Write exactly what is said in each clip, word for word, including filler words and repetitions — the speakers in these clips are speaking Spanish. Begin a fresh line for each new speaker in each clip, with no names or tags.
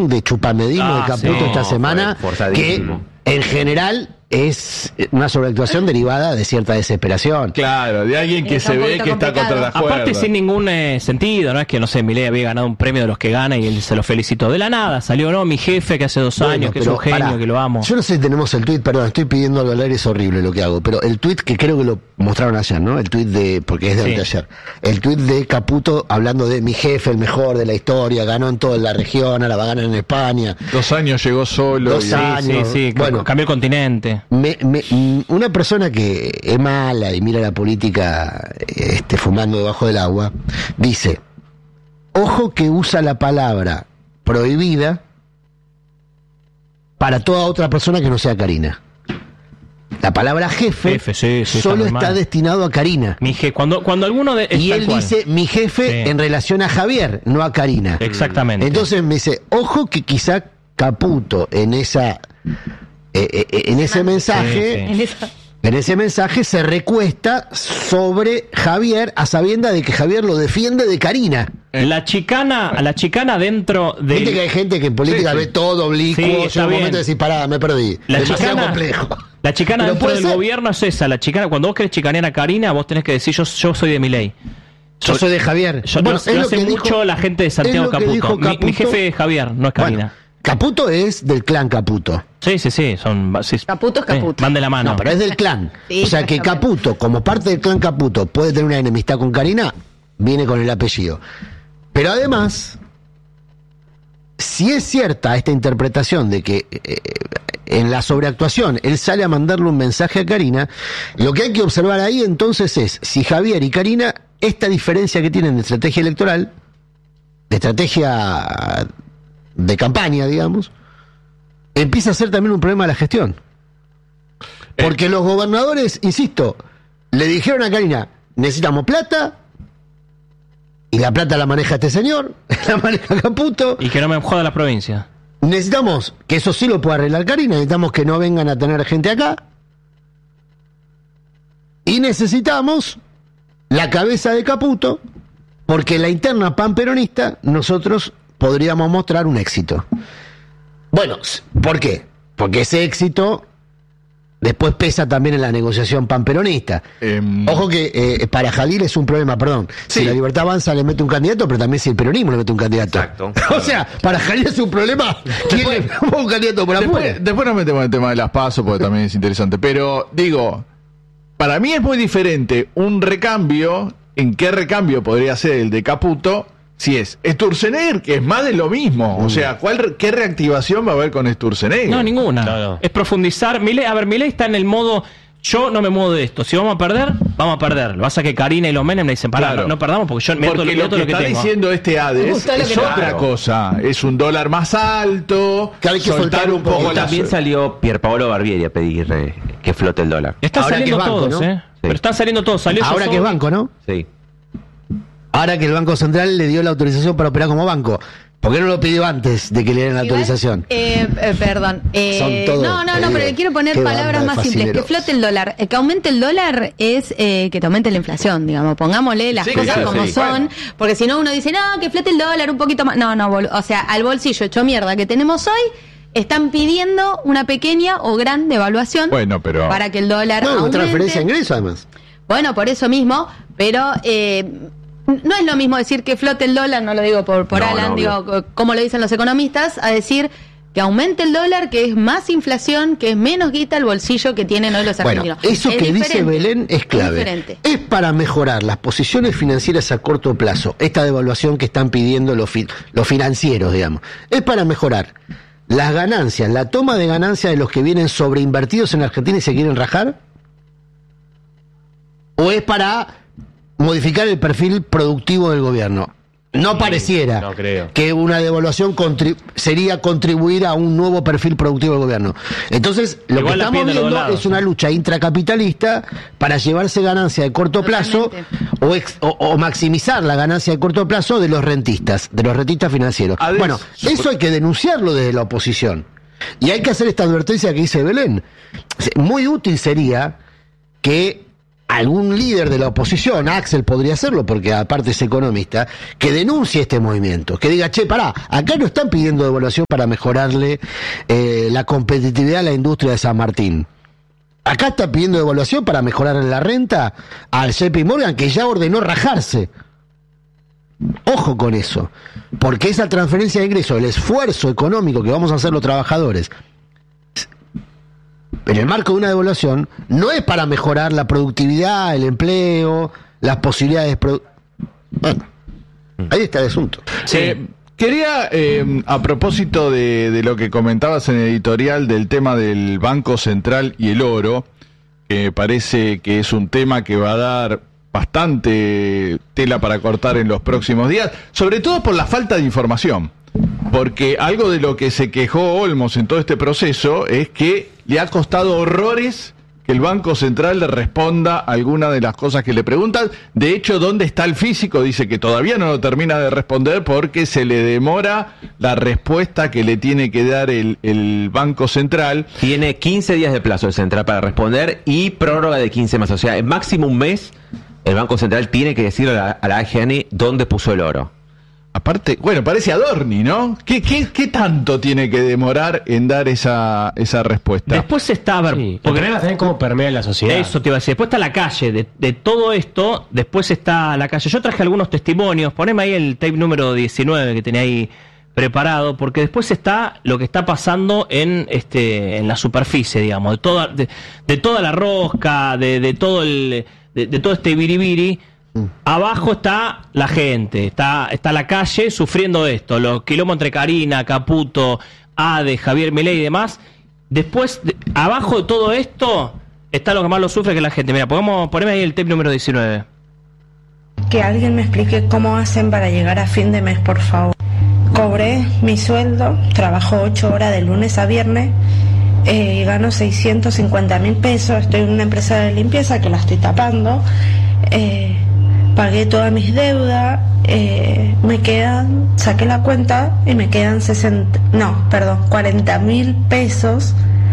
rating de chupamedismo
Ah,
de Caputo
sí,
esta semana, que en general es una sobreactuación derivada de cierta desesperación.
Claro, de alguien que
Está
se
un
ve
poquito
que está
complicado.
contra las cuerdas.
Aparte sin ningún eh, sentido, no es que, no sé, Milei había ganado un premio de los que gana y él se lo felicitó. De la nada, salió, no, mi jefe que hace dos
Bueno,
años, que es
pero
un genio,
pará,
que lo amo.
Yo no sé si tenemos el tuit, perdón, estoy pidiendo al aire, es horrible lo que hago, pero el tuit que creo que lo mostraron ayer, ¿no? El tuit de, porque es de
Sí.
anteayer. El tuit de Caputo hablando de mi jefe, el mejor de la historia, ganó en toda la región, ahora va a ganar en España.
Dos años llegó solo.
Dos
y-
Sí,
años.
sí, sí,
Bueno.
cambió el continente.
Me, me, mm, una persona que es mala y mira la política este, fumando debajo del agua, dice, ojo que usa la palabra prohibida para toda otra persona que no sea Karina. La palabra jefe,
Jefe, sí, sí,
solo
está
está
normal.
destinado a Karina.
Mi je- cuando, cuando alguno de... es
Y
tal
él
cual.
dice mi jefe
Sí.
en relación a Javier, no a Karina.
Exactamente.
Entonces me dice, ojo que quizá Caputo en esa eh, eh, en ese mensaje
Sí, sí.
En esa-
en ese mensaje se recuesta sobre Javier a sabienda de que Javier lo defiende de Karina.
La chicana, a la chicana dentro de...
Viste que hay gente que en política
Sí, sí.
ve todo oblicuo,
Sí,
y en
está
un
bien.
momento decís, pará, me perdí.
La
Demasiado
chicana,
complejo.
la chicana
Pero
dentro
puede
del
ser.
gobierno es esa. La chicana, cuando vos querés chicanear a Karina, vos tenés que decir, yo, yo soy de Milei.
Yo soy de Javier.
Yo,
Bueno,
lo,
es
lo
lo
hace
que
mucho
dijo-
la gente de
es
Santiago
lo que
Caputo.
dijo
Mi, mi
Caputo.
jefe es Javier, no es Karina.
Bueno, Caputo es del clan Caputo.
Sí, sí, sí, son... sí,
Caputo es
sí,
Caputo.
van de la mano.
No, pero es del clan.
Sí,
o sea que
exactamente.
Caputo, como parte del clan Caputo, puede tener una enemistad con Karina, viene con el apellido. Pero además, si es cierta esta interpretación de que eh, en la sobreactuación él sale a mandarle un mensaje a Karina, lo que hay que observar ahí entonces es si Javier y Karina, esta diferencia que tienen de estrategia electoral, de estrategia de campaña, digamos, empieza a ser también un problema de la gestión. Porque los gobernadores, insisto, le dijeron a Karina, necesitamos plata, y la plata la maneja este señor, la maneja Caputo.
Y que no me joda la provincia.
Necesitamos, que eso sí lo pueda arreglar Karina, necesitamos que no vengan a tener gente acá. Y necesitamos la cabeza de Caputo, porque en la interna panperonista nosotros podríamos mostrar un éxito. Bueno, ¿por qué? Porque ese éxito después pesa también en la negociación panperonista.
Em,
Ojo que eh, para Jalil es un problema, perdón.
Sí.
Si la Libertad Avanza le mete un candidato, pero también si el peronismo le mete un candidato.
Exacto.
O sea, para Jalil es un problema. ¿Quién le pone un candidato por afuera?
Después, después nos metemos en el tema de las pasos porque también es interesante. Pero digo, para mí es muy diferente un recambio. ¿En qué recambio podría ser el de Caputo? Si es Sturzenegger, que es más de lo mismo. O sea, ¿cuál, ¿qué reactivación va a haber con Sturzenegger?
No, ninguna.
No, no.
Es profundizar. Milei, a ver, Milei está en el modo, yo no me muevo de esto. Si vamos a perder, vamos a perder. Lo que pasa es que Karina y los Menem le dicen, pará,
Claro.
no, no perdamos porque yo mirá todo
Porque
mirá
lo
todo
que está
tengo.
diciendo este
Me
Hades
gustó lo
es
que
otra
Claro.
cosa. Es un dólar más alto.
Que hay que soltar un poco.
la
También
su-
salió Pierpaolo Barbieri a pedir eh, que flote el dólar.
Están
Ahora que
saliendo
es banco,
todos,
¿no?
¿eh? Pero están saliendo todos. Salió
Ahora
Sosoli.
que es banco, ¿no?
Sí.
Ahora que el Banco Central le dio la autorización para operar como banco. ¿Por qué no lo pidió antes de que le dieran la
Igual,
autorización?
eh, eh, perdón. Eh,
Son todos,
no, no,
te
no,
digo,
pero le quiero poner
qué
palabras
banda de
más simples. Que
facineros.
flote el dólar. Eh, que aumente el dólar es eh, que te aumente la inflación, digamos. Pongámosle las
Sí,
cosas
claro,
como
sí,
son.
bueno.
Porque si no, uno dice, no, que flote el dólar un poquito más. No, no, bol- o sea, al bolsillo hecho mierda que tenemos hoy, están pidiendo una pequeña o gran devaluación
Bueno, pero-
para que el dólar
No, una
aumente.
transferencia de ingreso además.
Bueno, por eso mismo, pero eh, no es lo mismo decir que flote el dólar, no lo digo por, por
No,
Alan,
no,
digo,
obvio.
como lo dicen los economistas, a decir que aumente el dólar, que es más inflación, que es menos guita el bolsillo que tienen hoy los
Bueno,
argentinos.
eso
Es
que dice
diferente,
Belén es clave.
diferente.
Es para mejorar las posiciones financieras a corto plazo. Esta devaluación que están pidiendo los, fi- los financieros, digamos. Es para mejorar las ganancias, la toma de ganancias de los que vienen sobreinvertidos en Argentina y se quieren rajar. ¿O es para modificar el perfil productivo del gobierno? No pareciera
no creo.
que una devaluación contri- sería contribuir a un nuevo perfil productivo del gobierno. Entonces, lo
Igual
que
la
estamos
piden de los
viendo
lados,
es una lucha intracapitalista para llevarse ganancia de corto plazo
Totalmente.
o, ex- o- o maximizar la ganancia de corto plazo de los rentistas, de los rentistas financieros.
Ades-
Bueno, eso hay que denunciarlo desde la oposición. Y hay que hacer esta advertencia que dice Belén. Muy útil sería que algún líder de la oposición, Axel podría hacerlo porque aparte es economista, que denuncie este movimiento, que diga, che, pará, acá no están pidiendo devaluación para mejorarle eh, la competitividad a la industria de San Martín. Acá está pidiendo devaluación para mejorarle la renta al J P Morgan, que ya ordenó rajarse. Ojo con eso, porque esa transferencia de ingresos, el esfuerzo económico que vamos a hacer los trabajadores en el marco de una devaluación, no es para mejorar la productividad, el empleo, las posibilidades... Produ- bueno, ahí está el asunto.
Sí. Eh, quería, eh, a propósito de, de lo que comentabas en el editorial del tema del Banco Central y el oro, que parece que es un tema que va a dar bastante tela para cortar en los próximos días, sobre todo por la falta de información. Porque algo de lo que se quejó Olmos en todo este proceso es que le ha costado horrores que el Banco Central le responda a alguna de las cosas que le preguntan. De hecho, ¿dónde está el físico? Dice que todavía no lo termina de responder porque se le demora la respuesta que le tiene que dar el, el Banco Central.
Tiene quince días de plazo el Central para responder y prórroga de quince más. O sea, en máximo un mes el Banco Central tiene que decirle a la, a la A G N dónde puso el oro.
Aparte, bueno, parece Adorni, ¿no? ¿Qué, qué, qué tanto tiene que demorar en dar esa, esa respuesta?
Después está, a ver,
Sí,
porque
porque también cómo permea la sociedad.
eso te iba a decir. Después está la calle, de, de todo esto, después está la calle. Yo traje algunos testimonios, poneme ahí el tape número diecinueve que tenía ahí preparado, porque después está lo que está pasando en este en la superficie, digamos, de toda, de, de toda la rosca, de, de todo el de, de todo este biribiri. Abajo está la gente, está, está la calle sufriendo esto, los quilombos entre Karina, Caputo, Ade, Javier Milei y demás. Después, de, abajo de todo esto, está lo que más lo sufre, que es la gente. Mira, podemos ponerme ahí el tape número diecinueve.
Que alguien me explique cómo hacen para llegar a fin de mes, por favor. Cobré mi sueldo, trabajo ocho horas de lunes a viernes, eh, gano seiscientos cincuenta mil pesos, estoy en una empresa de limpieza que la estoy tapando, eh, pagué todas mis deudas, eh, me quedan, saqué la cuenta y me quedan sesenta, no, perdón, cuarenta mil pesos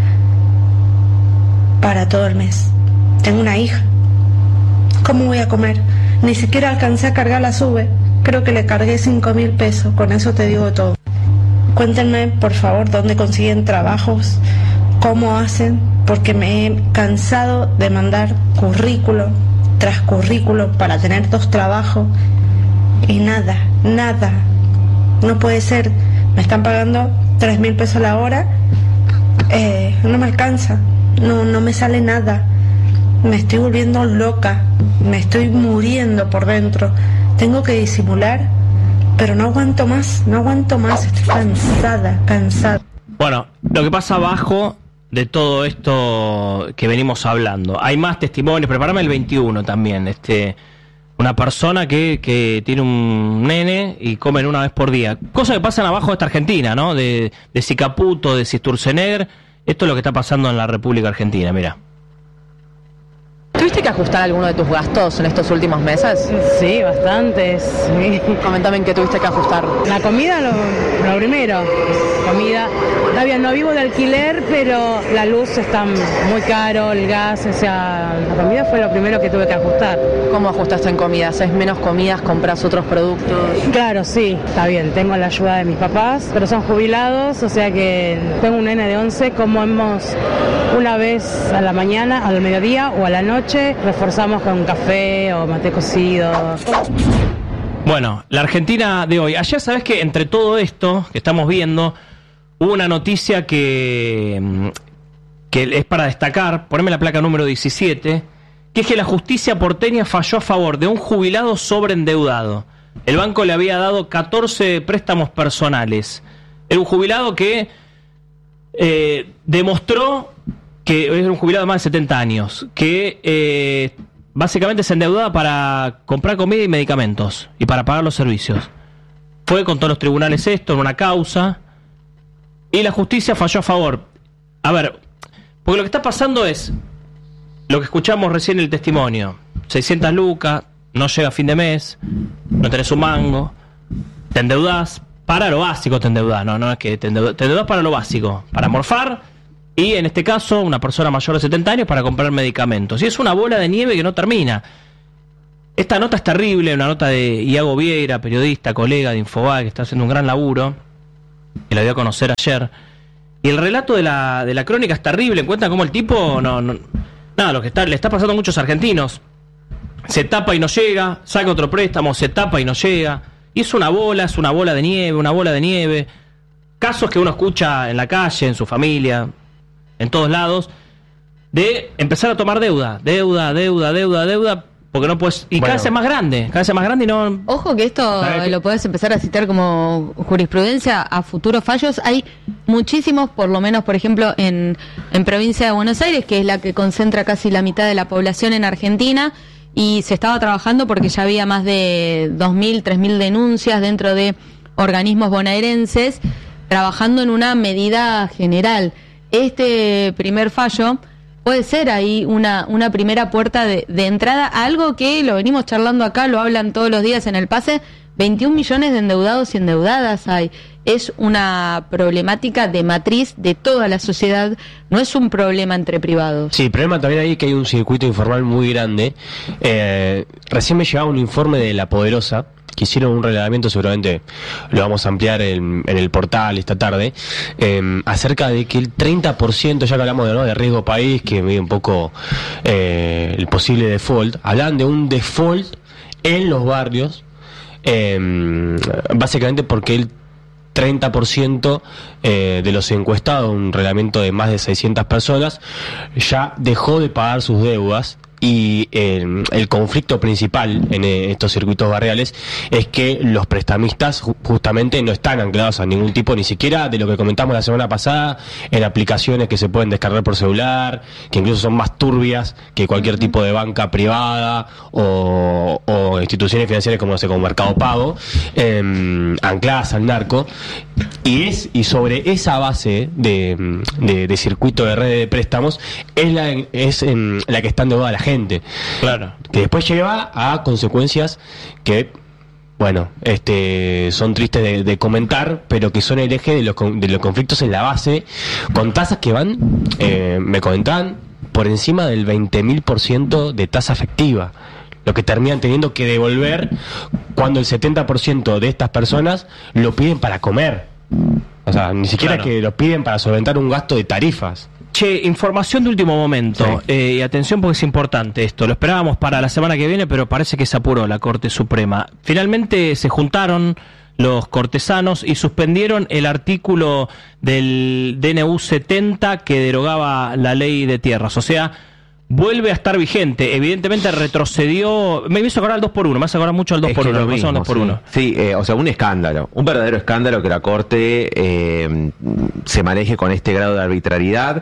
para todo el mes. Tengo una hija. ¿Cómo voy a comer? Ni siquiera alcancé a cargar la sube. Creo que le cargué cinco mil pesos. Con eso te digo todo. Cuéntenme, por favor, dónde consiguen trabajos, cómo hacen, porque me he cansado de mandar currículo tras currículo para tener dos trabajos y nada, nada. No puede ser. Me están pagando tres mil pesos la hora. Eh, no me alcanza. No, no me sale nada. Me estoy volviendo loca. Me estoy muriendo por dentro. Tengo que disimular, pero no aguanto más. No aguanto más. Estoy cansada, cansada.
Bueno, lo que pasa abajo de todo esto que venimos hablando. Hay más testimonios, prepárame el veintiuno también. Este, una persona que, que tiene un nene y comen una vez por día. Cosas que pasan abajo de esta Argentina, ¿no? De, de si Caputo, de si Sturzenegger. Esto es lo que está pasando en la República Argentina, mira.
¿Tuviste que ajustar alguno de tus gastos en estos últimos meses?
Sí, bastantes. Sí.
Coméntame en qué tuviste que ajustar.
La comida, lo, lo primero. Comida. Está bien, no vivo de alquiler, pero la luz está muy caro, el gas, o sea, la comida fue lo primero que tuve que ajustar.
¿Cómo ajustaste en comidas? ¿Es menos comidas? ¿Compras otros productos?
Claro, sí, está bien. Tengo la ayuda de mis papás, pero son jubilados, o sea que tengo un nene de once, comemos una vez a la mañana, al mediodía o a la noche, reforzamos con café o mate cocido.
Bueno, la Argentina de hoy. Ayer, ¿sabés que entre todo esto que estamos viendo, hubo una noticia que, que es para destacar? Poneme la placa número diecisiete, que es que la justicia porteña falló a favor de un jubilado sobreendeudado. El banco le había dado catorce préstamos personales. Era un jubilado que eh, demostró que es un jubilado de más de setenta años, que eh, básicamente se endeudaba para comprar comida y medicamentos y para pagar los servicios. Fue con todos los tribunales esto, en una causa, y la justicia falló a favor. A ver, porque lo que está pasando es lo que escuchamos recién en el testimonio. seiscientas lucas, no llega a fin de mes, no tenés un mango, te endeudás, para lo básico te endeudás, no, no es que te endeudás, te endeudás para lo básico, para morfar y en este caso una persona mayor de setenta años para comprar medicamentos. Y es una bola de nieve que no termina. Esta nota es terrible, una nota de Iago Vieira, periodista, colega de Infobae, que está haciendo un gran laburo, que la dio a conocer ayer. Y el relato de la, de la crónica es terrible, encuentra cómo el tipo, no, no nada, lo que está, le está pasando a muchos argentinos. Se tapa y no llega, saca otro préstamo, se tapa y no llega. Y es una bola, es una bola de nieve, una bola de nieve. Casos que uno escucha en la calle, en su familia, en todos lados, de empezar a tomar deuda, deuda, deuda, deuda, deuda, porque no puedes, y bueno, cada vez más grande, cada vez más grande y no...
Ojo que esto lo puedes empezar a citar como jurisprudencia a futuros fallos. Hay muchísimos, por lo menos, por ejemplo, en, en provincia de Buenos Aires, que es la que concentra casi la mitad de la población en Argentina, y se estaba trabajando porque ya había más de dos mil, tres mil denuncias dentro de organismos bonaerenses, trabajando en una medida general. Este primer fallo puede ser ahí una, una primera puerta de, de entrada a algo que lo venimos charlando acá, lo hablan todos los días en el pase, veintiún millones de endeudados y endeudadas hay. Es una problemática de matriz de toda la sociedad, no es un problema entre privados.
Sí, el problema también ahí es que hay un circuito informal muy grande. Eh, recién me llegaba un informe de La Poderosa, que hicieron un reglamento, seguramente lo vamos a ampliar en, en el portal esta tarde, eh, acerca de que el treinta por ciento, ya que hablamos de, ¿no? de riesgo país, que mide un poco eh, el posible default, hablan de un default en los barrios, eh, básicamente porque el treinta por ciento eh, de los encuestados, un reglamento de más de seiscientas personas, ya dejó de pagar sus deudas. Y eh, el conflicto principal en eh, estos circuitos barriales es que los prestamistas ju- justamente no están anclados a ningún tipo, ni siquiera de lo que comentamos la semana pasada, en aplicaciones que se pueden descargar por celular, que incluso son más turbias que cualquier tipo de banca privada o, o instituciones financieras como, no sé, como Mercado Pago, eh, ancladas al narco. Y es y sobre esa base de, de, de circuito de red de préstamos es la, es en la que está endeudada la gente.
Claro.
Que después lleva a consecuencias que, bueno, este son tristes de, de comentar, pero que son el eje de los, de los conflictos en la base, con tasas que van, eh, me comentaban, por encima del veinte mil por ciento de tasa efectiva. Lo que terminan teniendo que devolver cuando el setenta por ciento de estas personas lo piden para comer. O sea, ni siquiera
Claro.
que lo piden para solventar un gasto de tarifas.
Che, información de último momento,
Sí.
eh, y atención porque es importante esto, lo esperábamos para la semana que viene, pero parece que se apuró la Corte Suprema. Finalmente se juntaron los cortesanos y suspendieron el artículo del D N U setenta que derogaba la ley de tierras, o sea, vuelve a estar vigente. Evidentemente retrocedió, me hizo acordar al dos por uno, me hace acordar mucho al dos
Es
por
que
uno,
lo
lo que pasó en
mismo,
dos por
sí.
uno.
Sí, eh, o sea, un escándalo, un verdadero escándalo que la Corte eh, se maneje con este grado de arbitrariedad.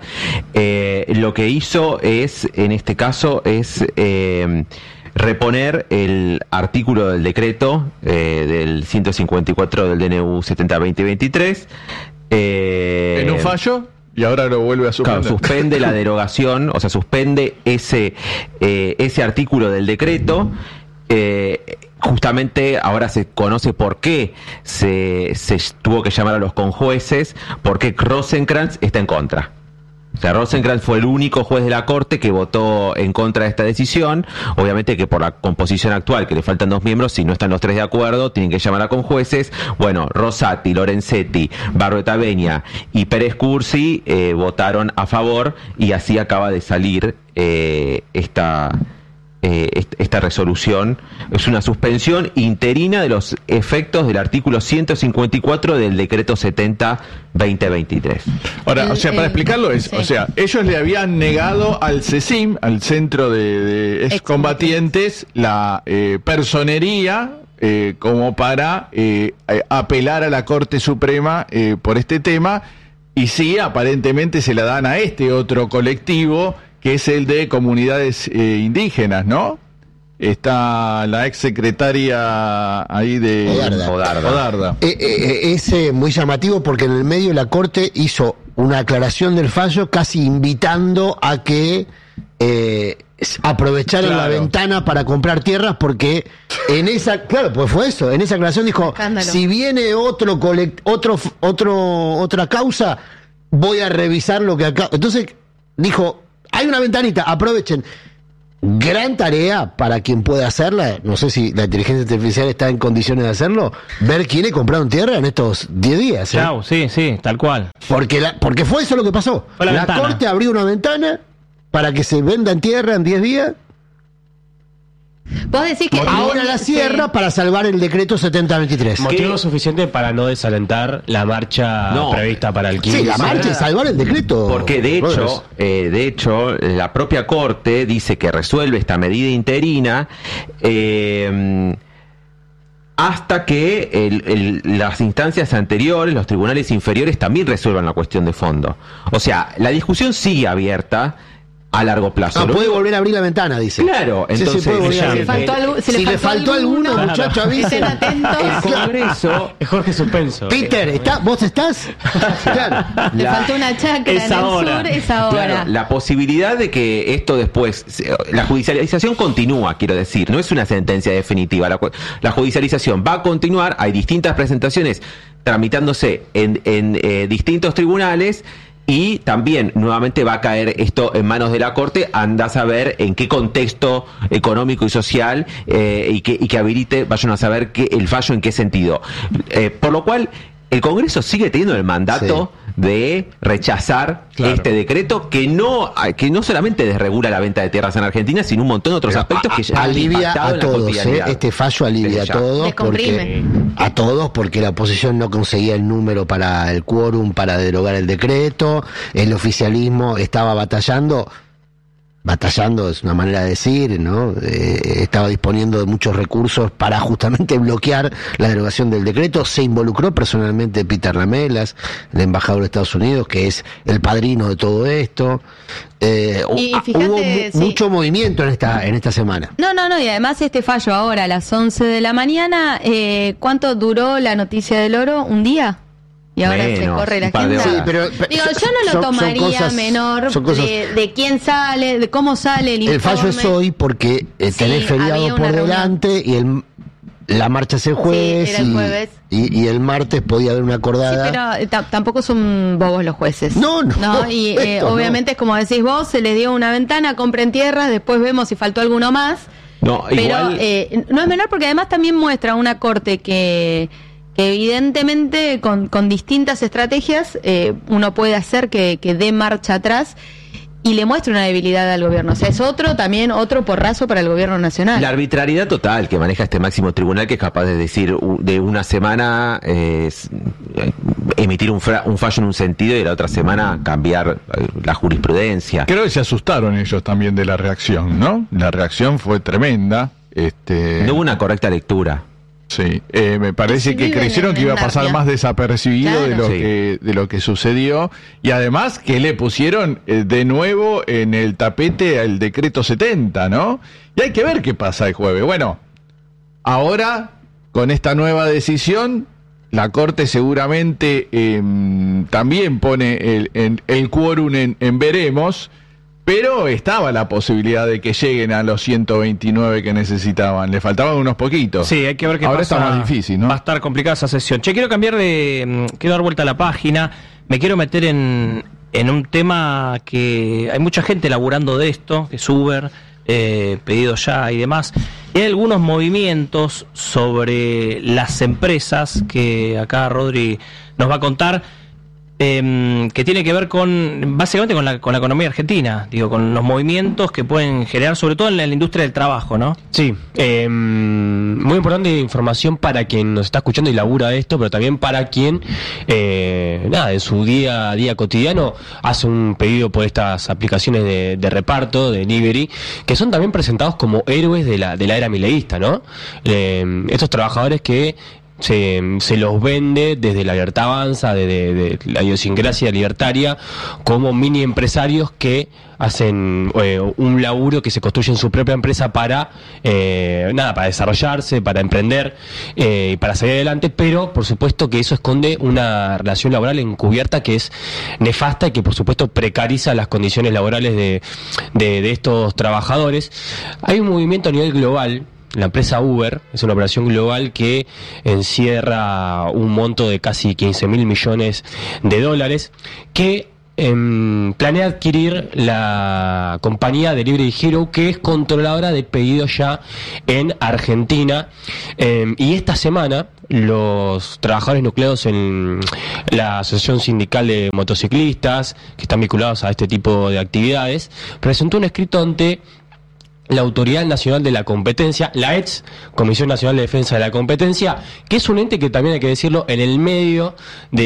Eh, lo que hizo es, en este caso, es eh, reponer el artículo del decreto eh, del ciento cincuenta y cuatro del D N U setenta veinte veintitrés. Eh,
En un fallo, y ahora lo vuelve a
Claro,
suspender.
suspende la derogación, o sea, suspende ese eh, ese artículo del decreto. Eh, justamente ahora se conoce por qué se, se tuvo que llamar a los conjueces, porque Rosenkrantz está en contra. O sea, Rosenkrantz fue el único juez de la Corte que votó en contra de esta decisión. Obviamente que por la composición actual, que le faltan dos miembros, si no están los tres de acuerdo, tienen que llamar a conjueces. Bueno, Rosati, Lorenzetti, Barrueta Beña y Pérez Cursi eh, votaron a favor, y así acaba de salir eh, esta... Eh, est- esta resolución. Es una suspensión interina de los efectos del artículo ciento cincuenta y cuatro del decreto setenta veinte veintitrés.
Ahora,
El-
o sea, para
el-
explicarlo es,
sí.
o sea, ellos le habían negado al CECIM, al Centro de, de Excombatientes, la eh, personería eh, como para eh, eh, apelar a la Corte Suprema eh, por este tema, y sí, aparentemente se la dan a este otro colectivo, que es el de comunidades eh, indígenas, ¿no? Está la ex secretaria ahí de
Odarda.
Odarda.
Odarda.
Eh, eh, es eh, muy llamativo porque en el medio la Corte hizo una aclaración del fallo casi invitando a que eh, s- aprovecharan
Claro.
la ventana para comprar tierras, porque en esa, claro, pues fue eso, en esa aclaración dijo,
Escándalo.
si viene otro colect, otro f- otro otra causa, voy a revisar lo que acá. Entonces dijo, hay una ventanita, aprovechen. Gran tarea para quien pueda hacerla, no sé si la inteligencia artificial está en condiciones de hacerlo, ver quiénes compraron tierra en estos diez días. ¿eh?
Chau, sí, sí, tal cual.
Porque, la, porque fue eso lo que pasó.
Fue la
la
ventana.
Corte abrió una ventana para que se venda en tierra en diez días.
Vos decís que...
Ahora la cierra
sí.
para salvar el decreto setenta veintitrés.
Motivo suficiente para no desalentar la marcha
No.
prevista para el quince.
Sí, la marcha y salvar el decreto.
Porque de
Brothers.
hecho, eh, de hecho, la propia Corte dice que resuelve esta medida interina eh, hasta que el- el- las instancias anteriores, los tribunales inferiores, también resuelvan la cuestión de fondo. O sea, la discusión sigue abierta a largo plazo.
Ah,
Lo
puede
único-
volver a abrir la ventana, dice.
Claro,
Sí, sí,
entonces
puede volver a
ya-
abrir.
Le faltó algo- se
si
le
le faltó alguno,
Claro.
muchacho, avisen.
Estén atentos.
el Congreso
Es Jorge Suspenso.
Peter, ¿está, ¿vos estás? Claro.
Le
La-
faltó una chacra
es
en
ahora.
el sur, es ahora.
Claro, la posibilidad de que esto después, se- la judicialización continúa, quiero decir, no es una sentencia definitiva, la, cu- la judicialización va a continuar, hay distintas presentaciones tramitándose en, en eh, distintos tribunales y también nuevamente va a caer esto en manos de la Corte, anda a saber en qué contexto económico y social eh, y, que, y que habilite, vayan a saber que, el fallo en qué sentido. Eh, por lo cual, el Congreso sigue teniendo el mandato de rechazar
Claro.
este decreto que no que no solamente desregula la venta de tierras en Argentina, sino un montón de otros
Pero
aspectos
a-
que ya han
alivia
impactado
a
en la
todos, ¿eh?
cotidianidad.
Este fallo alivia
Desde
a
ya.
todos
Descomprime.
porque a todos porque la oposición no conseguía el número para el quórum para derogar el decreto, el oficialismo estaba batallando, batallando es una manera de decir, ¿no? Eh, estaba disponiendo de muchos recursos para justamente bloquear la derogación del decreto. Se involucró personalmente Peter Lamelas, el embajador de Estados Unidos, que es el padrino de todo esto. Eh,
Y
hu-
fíjate,
hubo mu-
sí.
mucho movimiento en esta en esta semana.
No, no, no, y además este fallo ahora a las once de la mañana, eh, ¿cuánto duró la noticia del oro? ¿Un día? Y ahora se
Menos,
corre la
un par de
agenda.
horas.
Sí, pero- pero
Digo,
son-
yo no lo
son- son
tomaría
cosas-
menor
son cosas-
de, de quién sale, de cómo sale el informe.
El fallo es hoy porque eh,
Sí,
tenés feriado
había
por
una reunión.
delante y el, la marcha es el jueves,
era el
y,
jueves.
Y, y el martes podía haber una
Sí,
acordada.
pero eh, ta- tampoco son bobos los jueces.
No, no,
Y eh,
esto no.
obviamente es como decís vos, se les dio una ventana, compren tierras, después vemos si faltó alguno más.
No,
Pero
igual,
eh, no es menor porque además también muestra una corte que, que evidentemente con, con distintas estrategias eh, uno puede hacer que, que dé marcha atrás y le muestra una debilidad al gobierno. O sea, es otro también, otro porrazo para el gobierno nacional.
la arbitrariedad total que maneja este máximo tribunal, que es capaz de decir u- de una semana eh, s- eh, emitir un, fra- un fallo en un sentido y la otra semana cambiar eh, la jurisprudencia.
Creo que se asustaron ellos también de la reacción, ¿no? La reacción fue tremenda. Este,
No hubo una correcta lectura.
Sí, eh, me parece
Sí,
que
viven
creyeron
en-
que iba a
en
pasar
Narnia.
más desapercibido
Claro.
de lo
Sí.
que de lo que sucedió y además que le pusieron eh, de nuevo en el tapete al decreto setenta, ¿no? Y hay que ver qué pasa el jueves. Bueno, ahora con esta nueva decisión la Corte seguramente eh, también pone el, el, el quórum en, en veremos. Pero estaba la posibilidad de que lleguen a los ciento veintinueve que necesitaban. Le faltaban unos poquitos.
Sí, hay que ver qué
Ahora
pasa.
está más difícil, ¿no?
Va a estar complicada esa sesión. Che, quiero cambiar de... mm, Quiero dar vuelta a la página. Me quiero meter en, en un tema que hay mucha gente laburando de esto, que es Uber, eh, pedido ya y demás. Y hay algunos movimientos sobre las empresas que acá Rodri nos va a contar. Eh, que tiene que ver con básicamente con la, con la economía argentina, digo, con los movimientos que pueden generar, sobre todo en la, en la industria del trabajo, ¿no?
Sí, eh, muy importante información para quien nos está escuchando y labura esto, pero también para quien, eh, nada, en su día a día cotidiano hace un pedido por estas aplicaciones de, de reparto, de delivery, que son también presentados como héroes de la, de la era mileísta, ¿no? Eh, estos trabajadores que Se, se los vende desde la libertad avanza, desde de, de la idiosincrasia libertaria, como mini empresarios que hacen eh, un laburo, que se construyen su propia empresa para eh, nada, para desarrollarse, para emprender eh, y para salir adelante, pero por supuesto que eso esconde una relación laboral encubierta que es nefasta y que por supuesto precariza las condiciones laborales de, de, de estos trabajadores. Hay un movimiento a nivel global la empresa Uber es una operación global que encierra un monto de casi quince mil millones de dólares, que eh, planea adquirir la compañía Delivery Hero, que es controladora de pedidos ya en Argentina. Eh, y esta semana los trabajadores nucleados en la Asociación Sindical de Motociclistas, que están vinculados a este tipo de actividades, presentó un escrito ante la Autoridad Nacional de la Competencia, la ex Comisión Nacional de Defensa de la Competencia, que es un ente que también hay que decirlo, en el medio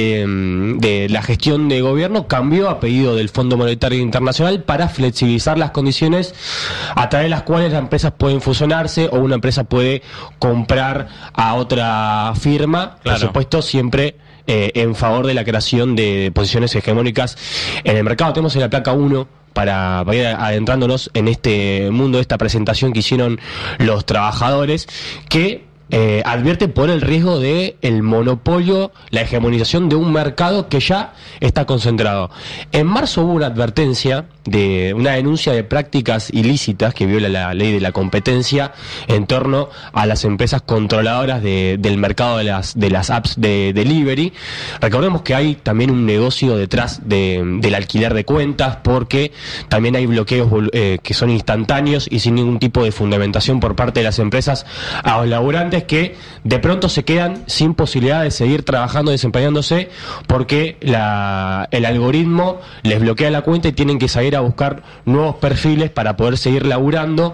de, de la gestión de gobierno, cambió a pedido del Fondo Monetario Internacional para flexibilizar las condiciones a través de las cuales las empresas pueden fusionarse o una empresa puede comprar a otra firma,
claro.
Por supuesto siempre eh, en favor de la creación de posiciones hegemónicas en el mercado. Tenemos en la placa uno para, para ir adentrándonos en este mundo, esta presentación que hicieron los trabajadores, que eh, advierten por el riesgo de el monopolio, la hegemonización de un mercado que ya está concentrado. En marzo hubo una advertencia de una denuncia de prácticas ilícitas que viola la ley de la competencia en torno a las empresas controladoras de, del mercado de las de las apps de delivery. Recordemos que hay también un negocio detrás de, del alquiler de cuentas, porque también hay bloqueos eh, que son instantáneos y sin ningún tipo de fundamentación por parte de las empresas a los laburantes, que de pronto se quedan sin posibilidad de seguir trabajando, desempeñándose, porque la, el algoritmo les bloquea la cuenta y tienen que salir a buscar nuevos perfiles para poder seguir laburando,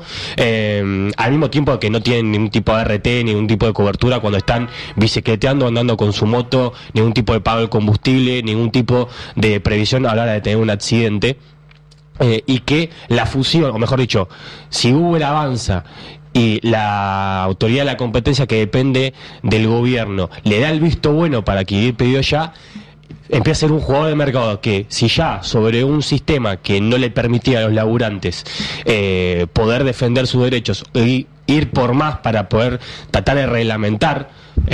eh, al mismo tiempo que no tienen ningún tipo de R T, ningún tipo de cobertura cuando están bicicleteando, andando con su moto, ningún tipo de pago del combustible, ningún tipo de previsión a la hora de tener un accidente, eh, y que la fusión, o mejor dicho, si Uber avanza y la autoridad de la competencia, que depende del gobierno, le da el visto bueno para adquirir pedido ya, empieza a ser un jugador de mercado que, si ya sobre un sistema que no le permitía a los laburantes eh, poder defender sus derechos y ir por más para poder tratar de reglamentar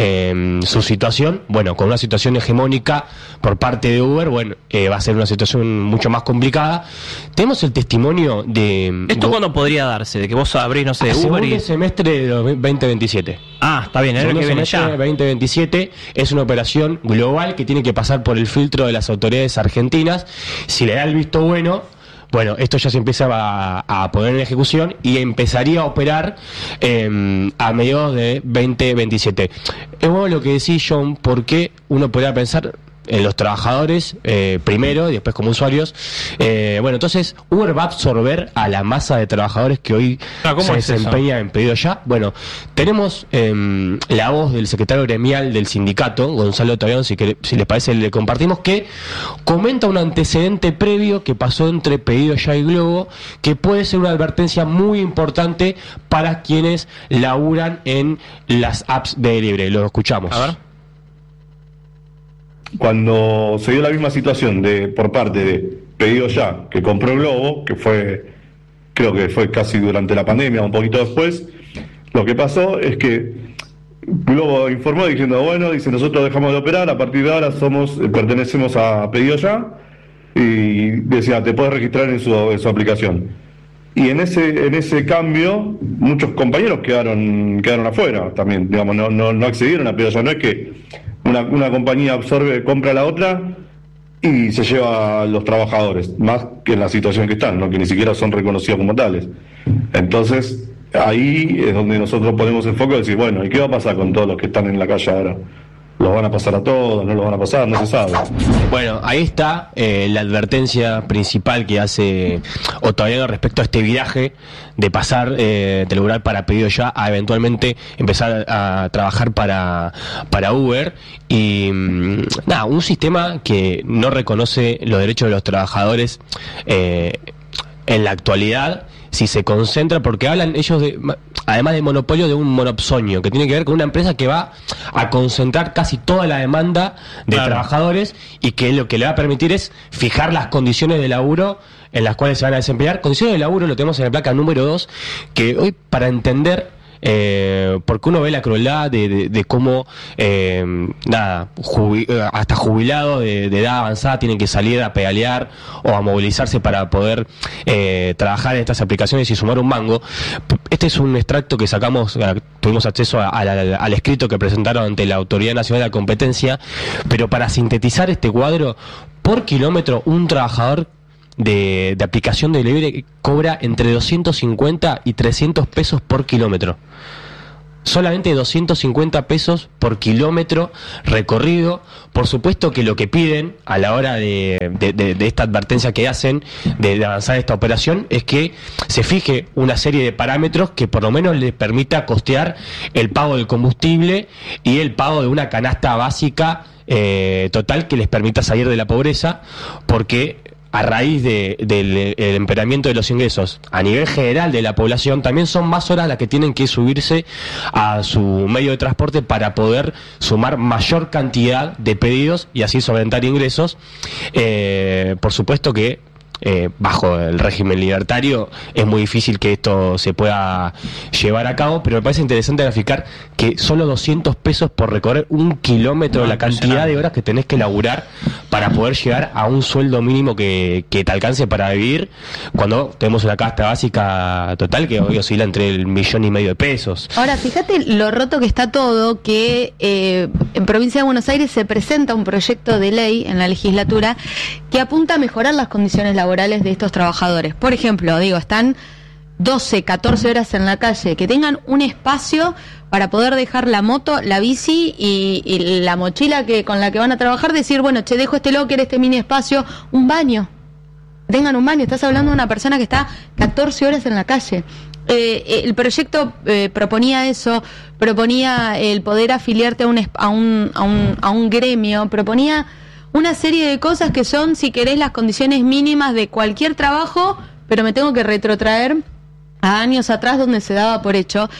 eh, su situación, bueno, con una situación hegemónica por parte de Uber, bueno, eh, va a ser una situación mucho más complicada. Tenemos el testimonio de...
¿Esto
de,
cuándo podría darse? ¿De que vos abrís, no sé, de
segundo
Uber y...
semestre de veinte veintisiete.
Ah, está bien, es lo que viene ya.
veinte veintisiete es una operación global que tiene que pasar por el filtro de las autoridades argentinas. Si le da el visto bueno, bueno, esto ya se empieza a, a poner en ejecución y empezaría a operar eh, a mediados de veinte veintisiete. Es bueno lo que decís, John, porque uno podría pensar en los trabajadores eh, primero y después como usuarios. Eh, bueno, entonces Uber va a absorber a la masa de trabajadores que hoy
ah,
se
es
desempeña
eso?
en pedido ya. Bueno, tenemos eh, la voz del secretario gremial del sindicato, Gonzalo Taviano, si, que, si les parece le compartimos, que comenta un antecedente previo que pasó entre Pedido Ya y Globo, que puede ser una advertencia muy importante para quienes laburan en las apps de delivery. Lo escuchamos.
A ver.
Cuando se dio la misma situación de por parte de Pedido Ya, que compró Globo, que fue, creo que fue casi durante la pandemia, un poquito después, lo que pasó es que Globo informó diciendo, bueno, dice, nosotros dejamos de operar, a partir de ahora somos, pertenecemos a Pedido Ya, y decía, te puedes registrar en su, en su aplicación. Y en ese en ese cambio, muchos compañeros quedaron quedaron afuera también, digamos, no no, no accedieron a Pedido Ya. No es que una, una compañía absorbe, compra a la otra y se lleva a los trabajadores, más que en la situación que están, ¿no? Que ni siquiera son reconocidos como tales. Entonces, ahí es donde nosotros ponemos el foco y decir, bueno, ¿y qué va a pasar con todos los que están en la calle ahora? ¿Los van a pasar a todos? ¿No los van a pasar? No se sabe.
Bueno, ahí está eh, la advertencia principal que hace Otaviano respecto a este viraje de pasar eh, de laburar para Pedido Ya a eventualmente empezar a, a trabajar para, para Uber. Y mmm, nada, un sistema que no reconoce los derechos de los trabajadores eh, en la actualidad. Si se concentra, porque hablan ellos de, además de monopolio, de un monopsonio que tiene que ver con una empresa que va a concentrar casi toda la demanda de claro. trabajadores, y que lo que le va a permitir es fijar las condiciones de laburo en las cuales se van a desempeñar. Condiciones de laburo lo tenemos en la placa número dos, que hoy, para entender eh, porque uno ve la crueldad de, de, de cómo, eh, nada, jubi, hasta jubilados de, de edad avanzada tienen que salir a pedalear o a movilizarse para poder eh, trabajar en estas aplicaciones y sumar un mango. Este es un extracto que sacamos, eh, tuvimos acceso a, a la, al escrito que presentaron ante la Autoridad Nacional de la Competencia, pero para sintetizar este cuadro, por kilómetro un trabajador de, de aplicación de delivery cobra entre doscientos cincuenta y trescientos pesos por kilómetro. Solamente doscientos cincuenta pesos por kilómetro recorrido. Por supuesto que lo que piden a la hora de, de, de, de esta advertencia que hacen de, de avanzar esta operación es que se fije una serie de parámetros que por lo menos les permita costear el pago del combustible y el pago de una canasta básica eh, total que les permita salir de la pobreza, porque a raíz de, del el empeoramiento de los ingresos a nivel general de la población, también son más horas las que tienen que subirse a su medio de transporte para poder sumar mayor cantidad de pedidos y así solventar ingresos. Eh, por supuesto que Eh, bajo el régimen libertario es muy difícil que esto se pueda llevar a cabo, pero me parece interesante graficar que solo doscientos pesos por recorrer un kilómetro, no, la cantidad de horas que tenés que laburar para poder llegar a un sueldo mínimo que, que te alcance para vivir, cuando tenemos una canasta básica total que hoy oscila entre el millón y medio de pesos.
Ahora, fíjate lo roto que está todo, que eh, en Provincia de Buenos Aires se presenta un proyecto de ley en la legislatura que apunta a mejorar las condiciones laborales de estos trabajadores. Por ejemplo, digo, están doce, catorce horas en la calle, que tengan un espacio para poder dejar la moto, la bici y, y la mochila que con la que van a trabajar, decir, bueno, che, dejo este locker, este mini espacio, un baño. Tengan un baño. Estás hablando de una persona que está catorce horas en la calle. Eh, el proyecto eh, proponía eso, proponía el poder afiliarte a un, a un, a un, a un gremio, proponía una serie de cosas que son, si querés, las condiciones mínimas de cualquier trabajo, pero me tengo que retrotraer a años atrás donde se daba por hecho.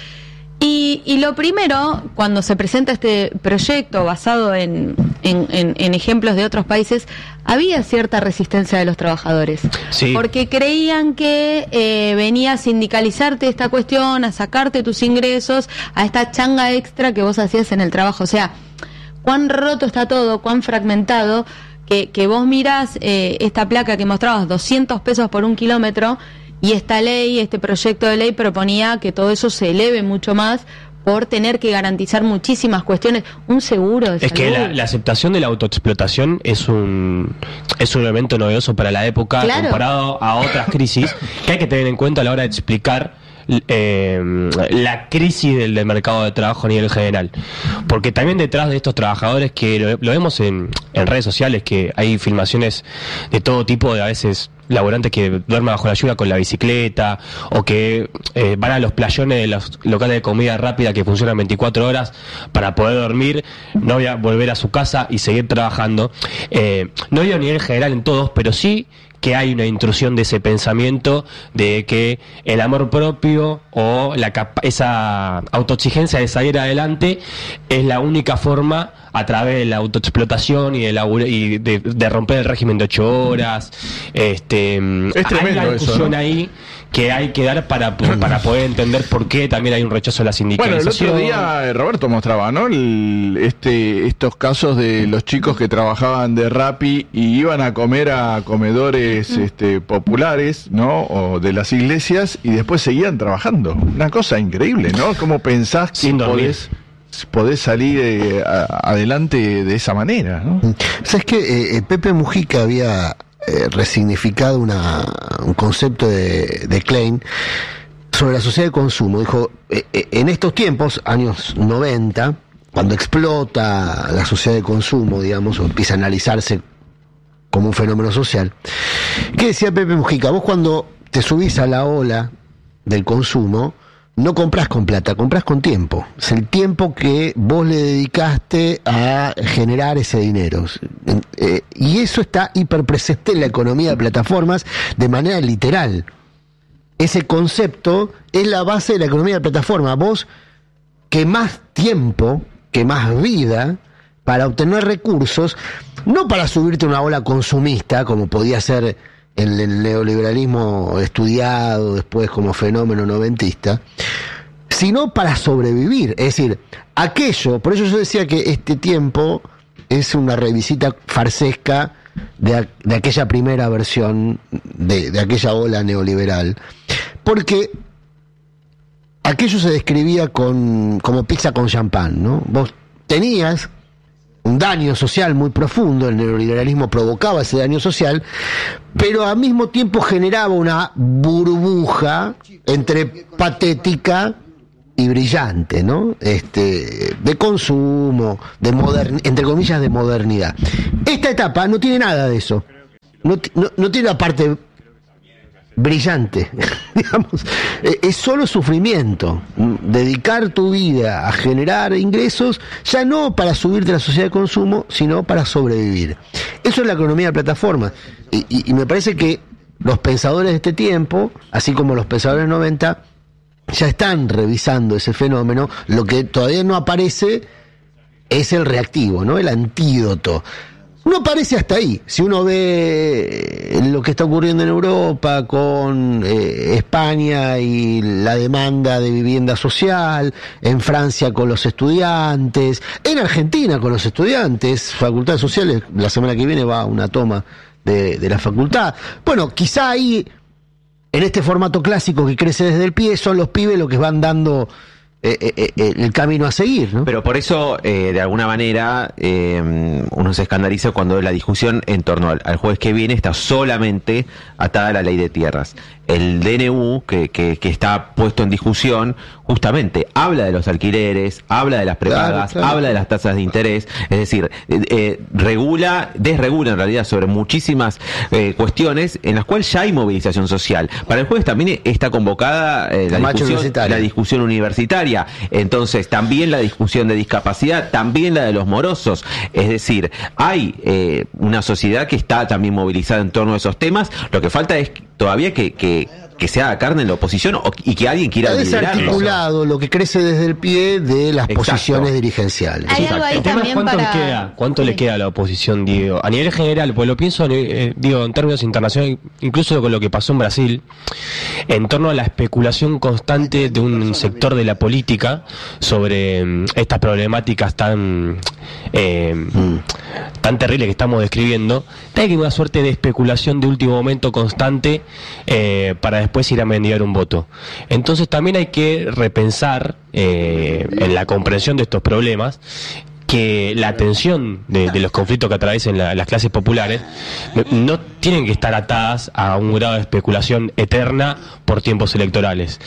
Y, y lo primero, cuando se presenta este proyecto basado en, en, en, en ejemplos de otros países, había cierta resistencia de los trabajadores. Sí. Porque creían que eh, venía a sindicalizarte esta cuestión, a sacarte tus ingresos, a esta changa extra que vos hacías en el trabajo. O sea, cuán roto está todo, cuán fragmentado, que, que vos mirás eh, esta placa que mostrabas, doscientos pesos por un kilómetro, y esta ley, este proyecto de ley proponía que todo eso se eleve mucho más por tener que garantizar muchísimas cuestiones, un seguro de
es salud. Que la, la aceptación de la autoexplotación es un es un elemento novedoso para la época, claro, comparado a otras crisis que hay que tener en cuenta a la hora de explicar Eh, la crisis del, del mercado de trabajo a nivel general, porque también detrás de estos trabajadores, que lo, lo vemos en, en redes sociales, que hay filmaciones de todo tipo, de a veces laburantes que duermen bajo la lluvia con la bicicleta, o que eh, van a los playones de los locales de comida rápida que funcionan veinticuatro horas para poder dormir, no voy a volver a su casa y seguir trabajando. Eh, no digo a nivel general en todos, pero sí que hay una intrusión de ese pensamiento de que el amor propio o la capa- esa autoexigencia de salir adelante es la única forma, a través de la autoexplotación y de, labura- y de, de romper el régimen de ocho horas. Este,
es tremendo
hay una discusión
eso, ¿no?
ahí que hay que dar para, para poder entender por qué también hay un rechazo a la sindicalización.
Bueno, el otro día Roberto mostraba, ¿no? El, este, estos casos de los chicos que trabajaban de Rappi y iban a comer a comedores este, populares, ¿no? O de las iglesias, y después seguían trabajando. Una cosa increíble, ¿no? ¿Cómo pensás que podés, podés salir eh, a, adelante de esa manera, ¿no?
¿Sabes qué? Eh, Pepe Mujica había eh, resignificado una, un concepto de, de Klein sobre la sociedad de consumo. Dijo, eh, eh, en estos tiempos, años noventa, cuando explota la sociedad de consumo, digamos, o empieza a analizarse como un fenómeno social, ¿qué decía Pepe Mujica? Vos cuando te subís a la ola del consumo, no comprás con plata, comprás con tiempo. Es el tiempo que vos le dedicaste a generar ese dinero. Eh, y eso está hiperpresente en la economía de plataformas de manera literal. Ese concepto es la base de la economía de plataforma. Vos quemás tiempo, quemás vida para obtener recursos, no para subirte a una ola consumista, como podía ser el, el neoliberalismo estudiado después como fenómeno noventista, sino para sobrevivir. Es decir, aquello, por eso yo decía que este tiempo es una revisita farsesca de, de aquella primera versión, de, de aquella ola neoliberal, porque aquello se describía con, como pizza con champán, ¿no? Vos tenías un daño social muy profundo, el neoliberalismo provocaba ese daño social, pero al mismo tiempo generaba una burbuja entre patética y brillante, ¿no? Este, de consumo, de modern, entre comillas, de modernidad. Esta etapa no tiene nada de eso. No, no, no tiene la parte brillante, digamos, es solo sufrimiento. Dedicar tu vida a generar ingresos, ya no para subirte a la sociedad de consumo, sino para sobrevivir. Eso es la economía de plataforma. Y, y, y me parece que los pensadores de este tiempo, así como los pensadores de noventa, ya están revisando ese fenómeno. Lo que todavía no aparece es el reactivo, ¿no? El antídoto. No aparece hasta ahí. Si uno ve lo que está ocurriendo en Europa con eh, España y la demanda de vivienda social, en Francia con los estudiantes, en Argentina con los estudiantes, facultades sociales, la semana que viene va una toma de, de la facultad. Bueno, quizá ahí, en este formato clásico que crece desde el pie, son los pibes los que van dando Eh, eh, eh, el camino a seguir, ¿no?
Pero por eso, eh, de alguna manera, eh, uno se escandaliza cuando la discusión en torno al, al jueves que viene está solamente atada a la ley de tierras. El D N U, que, que, que está puesto en discusión, justamente habla de los alquileres, habla de las prepagas, claro, claro. habla de las tasas de interés, es decir, eh, eh, regula, desregula en realidad sobre muchísimas eh, cuestiones en las cuales ya hay movilización social. Para el jueves también está convocada eh, la, discusión, la discusión universitaria, entonces también la discusión de discapacidad, también la de los morosos, es decir, hay eh, una sociedad que está también movilizada en torno a esos temas, lo que falta es todavía que, que, que se haga carne en la oposición o, y que alguien quiera liderarlo.
Desarticulado lo que crece desde el pie de las
Exacto.
posiciones dirigenciales.
Hay algo ahí
El tema es
también
cuánto
para...
le queda, cuánto sí. le queda a la oposición, digo, a nivel general, pues lo pienso, eh, digo, en términos internacionales, incluso con lo que pasó en Brasil, en torno a la especulación constante de un sector de la política sobre um, estas problemáticas tan eh, mm. tan terribles que estamos describiendo. Hay una suerte de especulación de último momento constante eh, para después ir a mendigar un voto. Entonces también hay que repensar eh, en la comprensión de estos problemas que la atención de, de los conflictos que atraviesen la, las clases populares no tienen que estar atadas a un grado de especulación eterna por tiempos electorales.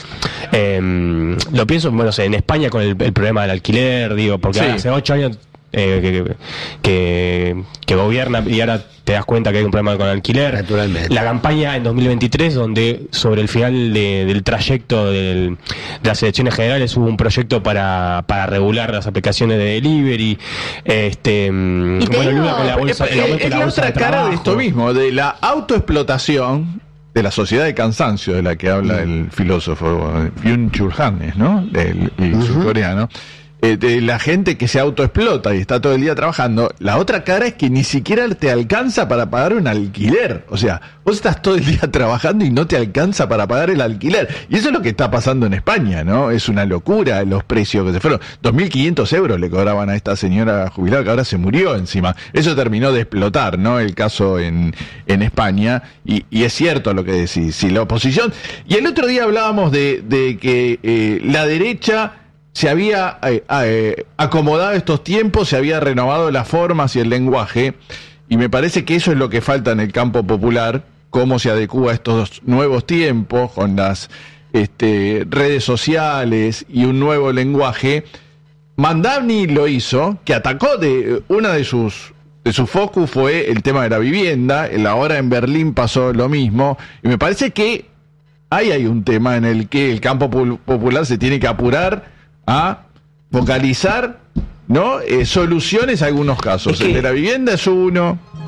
Eh, lo pienso, bueno, o sea, en España con el, el problema del alquiler, digo, porque sí. hace ocho años eh, que, que, que gobierna y ahora te das cuenta que hay un problema con el alquiler.
Naturalmente.
La campaña en dos mil veintitrés, donde sobre el final de, del trayecto del, de las elecciones generales hubo un proyecto para, para regular las aplicaciones de delivery. Este, bueno, Lula con la bolsa,
es, es, es la, la otra de cara de esto mismo, de la autoexplotación de la sociedad de cansancio de la que habla mm. el filósofo Byung-Chul Han, ¿no? El, el uh-huh. surcoreano. Eh, de la gente que se autoexplota y está todo el día trabajando. La otra cara es que ni siquiera te alcanza para pagar un alquiler. O sea, vos estás todo el día trabajando y no te alcanza para pagar el alquiler. Y eso es lo que está pasando en España, ¿no? Es una locura los precios que se fueron. dos mil quinientos euros le cobraban a esta señora jubilada que ahora se murió encima. Eso terminó de explotar, ¿no? El caso en, en España. Y, y es cierto lo que decís. Si la oposición... Y el otro día hablábamos de, de que eh, la derecha... se había eh, eh, acomodado estos tiempos, se había renovado las formas y el lenguaje, y me parece que eso es lo que falta en el campo popular, cómo se adecúa a estos nuevos tiempos, con las este, redes sociales y un nuevo lenguaje. Mandavni lo hizo, que atacó de una de sus... de su focus fue el tema de la vivienda, ahora en Berlín pasó lo mismo, y me parece que ahí hay un tema en el que el campo popular se tiene que apurar a focalizar, ¿no? Eh, soluciones a algunos casos. Es que el de la vivienda es uno.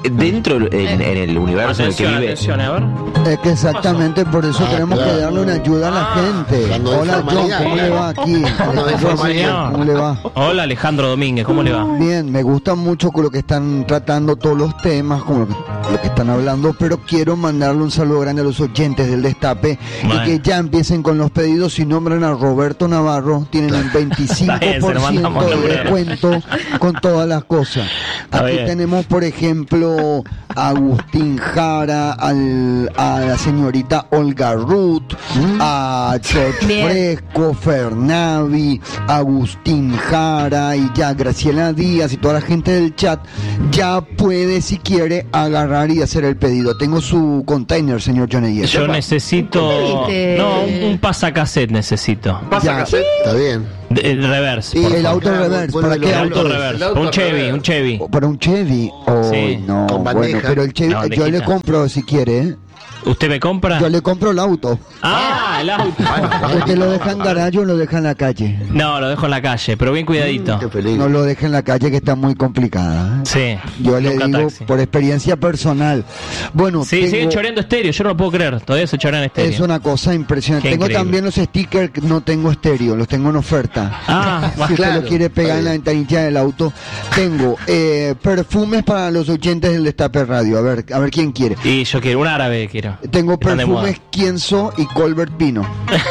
dentro en, en el universo
Atención,
en el que vive.
atención, a ver.
Es que exactamente por eso
Ah,
tenemos
claro.
que darle una ayuda a la
Ah,
gente.
cuando hay
Hola John,
formalidad,
¿cómo le va aquí?
Cuando hay formalidad.
¿Cómo le va?
Hola Alejandro Domínguez, ¿cómo le va?
Bien, me gusta mucho con lo que están tratando todos los temas, como lo que, lo que están hablando, pero quiero mandarle un saludo grande a los oyentes del Destape
Bueno.
y que ya empiecen con los pedidos. Si nombran a Roberto Navarro, tienen un veinticinco
Está bien, se
por
lo mandamos
ciento
a
de
nombrar.
descuento con todas las cosas.
Está
Aquí
bien.
tenemos, por ejemplo, a Agustín Jara, al- a la señorita Olga Ruth, a George
Bien.
Fresco, Fernavi, Agustín Jara y ya Graciela Díaz y toda la gente del chat ya puede, si quiere, agarrar y hacer el pedido. Tengo su container, señor Johnny.
Yo necesito.
¿Qué?
No, un, un pasacassette necesito.
¿Pasa
Ya.
cassette?
Está bien.
De- el reverse.
Y
por
el
favor.
auto reverse,
Bueno,
¿para
el
qué
El
auto?
auto
es?
reverse.
El auto
Un Chevy,
reverse.
un Chevy.
¿Para un Chevy? Oh,
Sí.
no,
Con
bueno,
bandeja.
pero el Chevy,
La
yo le
bandejita.
compro si quiere, ¿eh?
¿Usted me compra?
Yo le compro el auto.
Ah, el auto.
Usted lo deja en garaje o lo deja en la calle.
No, lo dejo en la calle, pero bien cuidadito.
Qué peligro.
No lo deje en la calle, que está muy complicada, ¿eh?
Sí.
Yo le
nunca
digo
taxi.
por experiencia personal. Bueno,
Sí,
tengo-
siguen choreando estéreo, yo no lo puedo creer. Todavía se chorean estéreo.
es una cosa impresionante.
Qué
Tengo
increíble.
también los stickers, que no tengo estéreo, los tengo en oferta.
Ah,
si usted
claro,
lo quiere pegar
está
en la
bien.
ventanilla del auto. Tengo eh, perfumes para los oyentes del Destape Radio. A ver, a ver quién quiere.
Y yo quiero un árabe, quiero.
Tengo
Están de moda.
perfumes Kienzo y Colbert Pino.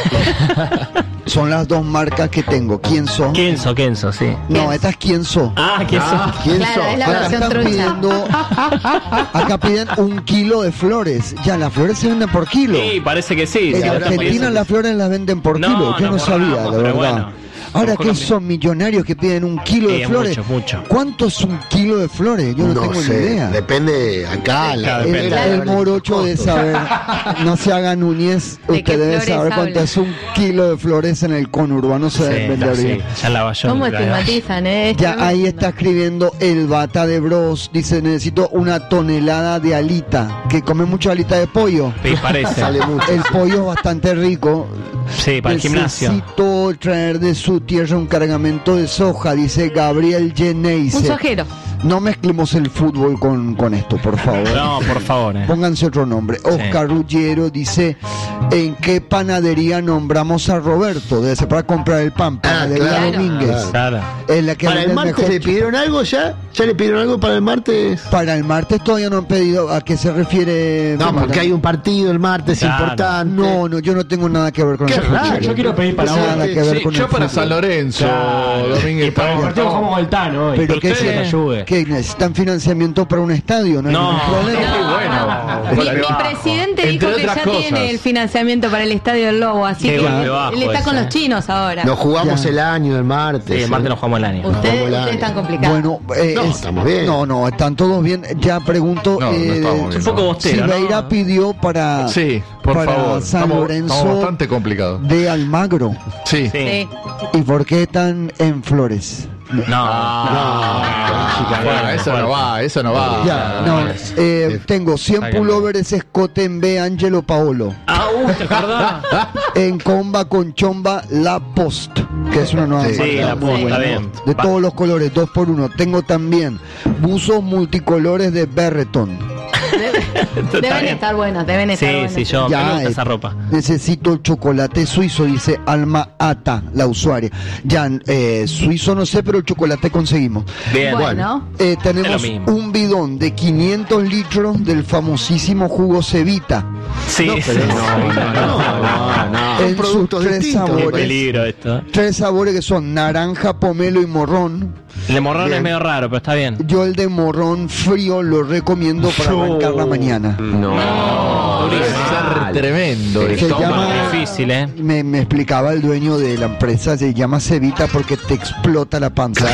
Son las dos marcas que tengo. Kienzo.
Kenzo, Kenzo, sí.
No, esta es Kienzo.
Ah, Kenzo.
¿Quién
Claro,
sos?
es la
Acá
versión
están
trucha.
pidiendo, acá piden un kilo de flores. Ya, las flores se venden por kilo.
Sí, parece que sí.
En
sí,
Argentina las flores las venden por
No,
kilo. Yo
no,
no,
por
sabía,
ramo,
de
pero
verdad.
bueno.
Ahora
Somos
que son millonarios que piden un kilo
Sí,
de
es
flores.
mucho, mucho.
¿Cuánto es un kilo de flores? Yo no,
No
tengo
sé,
ni idea.
depende acá. La
Claro,
El,
depende.
el morocho de saber, no se haga Núñez,
¿De
usted
qué
debe
flores
saber cuánto
habla?
es un kilo de flores en el conurbano, se debe
Sí,
vender
sí,
bien.
ya en la Bayón.
¿Cómo
la-
estigmatizan, eh? Es
Ya ahí
tremendo.
está escribiendo el bata de Bros. Dice, necesito una tonelada de alita. Que come mucha alita de pollo.
Sí, parece.
Sale mucho.
El pollo es bastante rico.
Sí, para el gimnasio.
Necesito traer de su tierra un cargamento de soja, dice Gabriel Geneise.
Un sojero.
No mezclemos el fútbol con, con esto, por favor.
No, por favor. eh.
Pónganse otro nombre. Oscar Ruggiero dice, ¿en qué panadería nombramos a Roberto? Debe ser para comprar el pan. Panadería
claro.
Domínguez.
Claro.
Es la que
¿Para el
vende el
martes
mejor
le pidieron algo ya? ¿Ya le pidieron algo para el martes?
Para el martes todavía no han pedido. ¿A qué se refiere?
No, porque hay un partido el martes
Claro.
importante.
No, no, yo no tengo nada que ver con
Qué
el fútbol.
raro.
Yo quiero pedir para
Nada
hoy.
que ver
Sí,
con
yo
el
para
fútbol.
San Lorenzo,
Claro.
Domínguez.
Y para el partido jugamos al Tano hoy.
Pero
Que
que
ustedes
se-
ayude.
que necesitan financiamiento para un estadio, no hay
No.
ningún problema.
Muy bueno.
Mi,
Porque
mi
va.
presidente
Entre
dijo que
otras
ya
cosas.
tiene el financiamiento para el Estadio del Lobo, así
Qué
que
golpe bajo
él está
ese,
con
eh.
los chinos ahora.
Nos jugamos
Ya.
el año el martes.
Sí, el martes nos jugamos el año.
Ustedes,
Vamos al
ustedes
año.
están complicados.
Bueno, eh,
No,
es-
estamos bien.
No, no, están todos bien. Ya pregunto.
No, no
eh,
estamos bien.
Un poco bostero,
Silveira
¿no?
pidió para,
Sí, por
para
favor.
San
Estamos,
Lorenzo
estamos bastante complicados.
de Almagro.
Sí.
Sí.
Sí.
¿Y por qué están en Flores?
No.
Bueno, eso no va, eso no va.
Ya, no. eh, tengo cien
Está
pullovers Escote en B, Angelo Paolo.
Ah, uh, ¿te acordás?
En comba con chomba La Post, que es una nueva
Sí,
marca
La
muy
Post,
buena.
está bien.
De
Va.
todos los colores, dos por uno. Tengo también buzos multicolores de Berreton.
Deben
bien.
estar buenos, deben estar
Sí,
buenos.
sí, yo
Ya,
me gusta
eh,
esa ropa.
Necesito chocolate suizo, dice Alma Ata, la usuaria. Ya, eh, suizo no sé, pero el chocolate conseguimos.
Bien.
Bueno,
Eh,
Es
tenemos
lo mismo.
un bidón de quinientos litros del famosísimo jugo Cevita.
Sí, sí.
No, no, no, no.
En
Son productos
sus tres
distintos.
Qué
sabores.
peligro esto.
Tres sabores que son naranja, pomelo y morrón.
El de morrón
Bien.
es medio raro, pero está bien.
Yo el de morrón frío lo recomiendo para arrancar la mañana.
No.
Debe ser tremendo.
Se
esto.
llama-
Difícil, ¿eh?
Me, me explicaba el dueño de la empresa, se llama Cevita porque te explota la panza.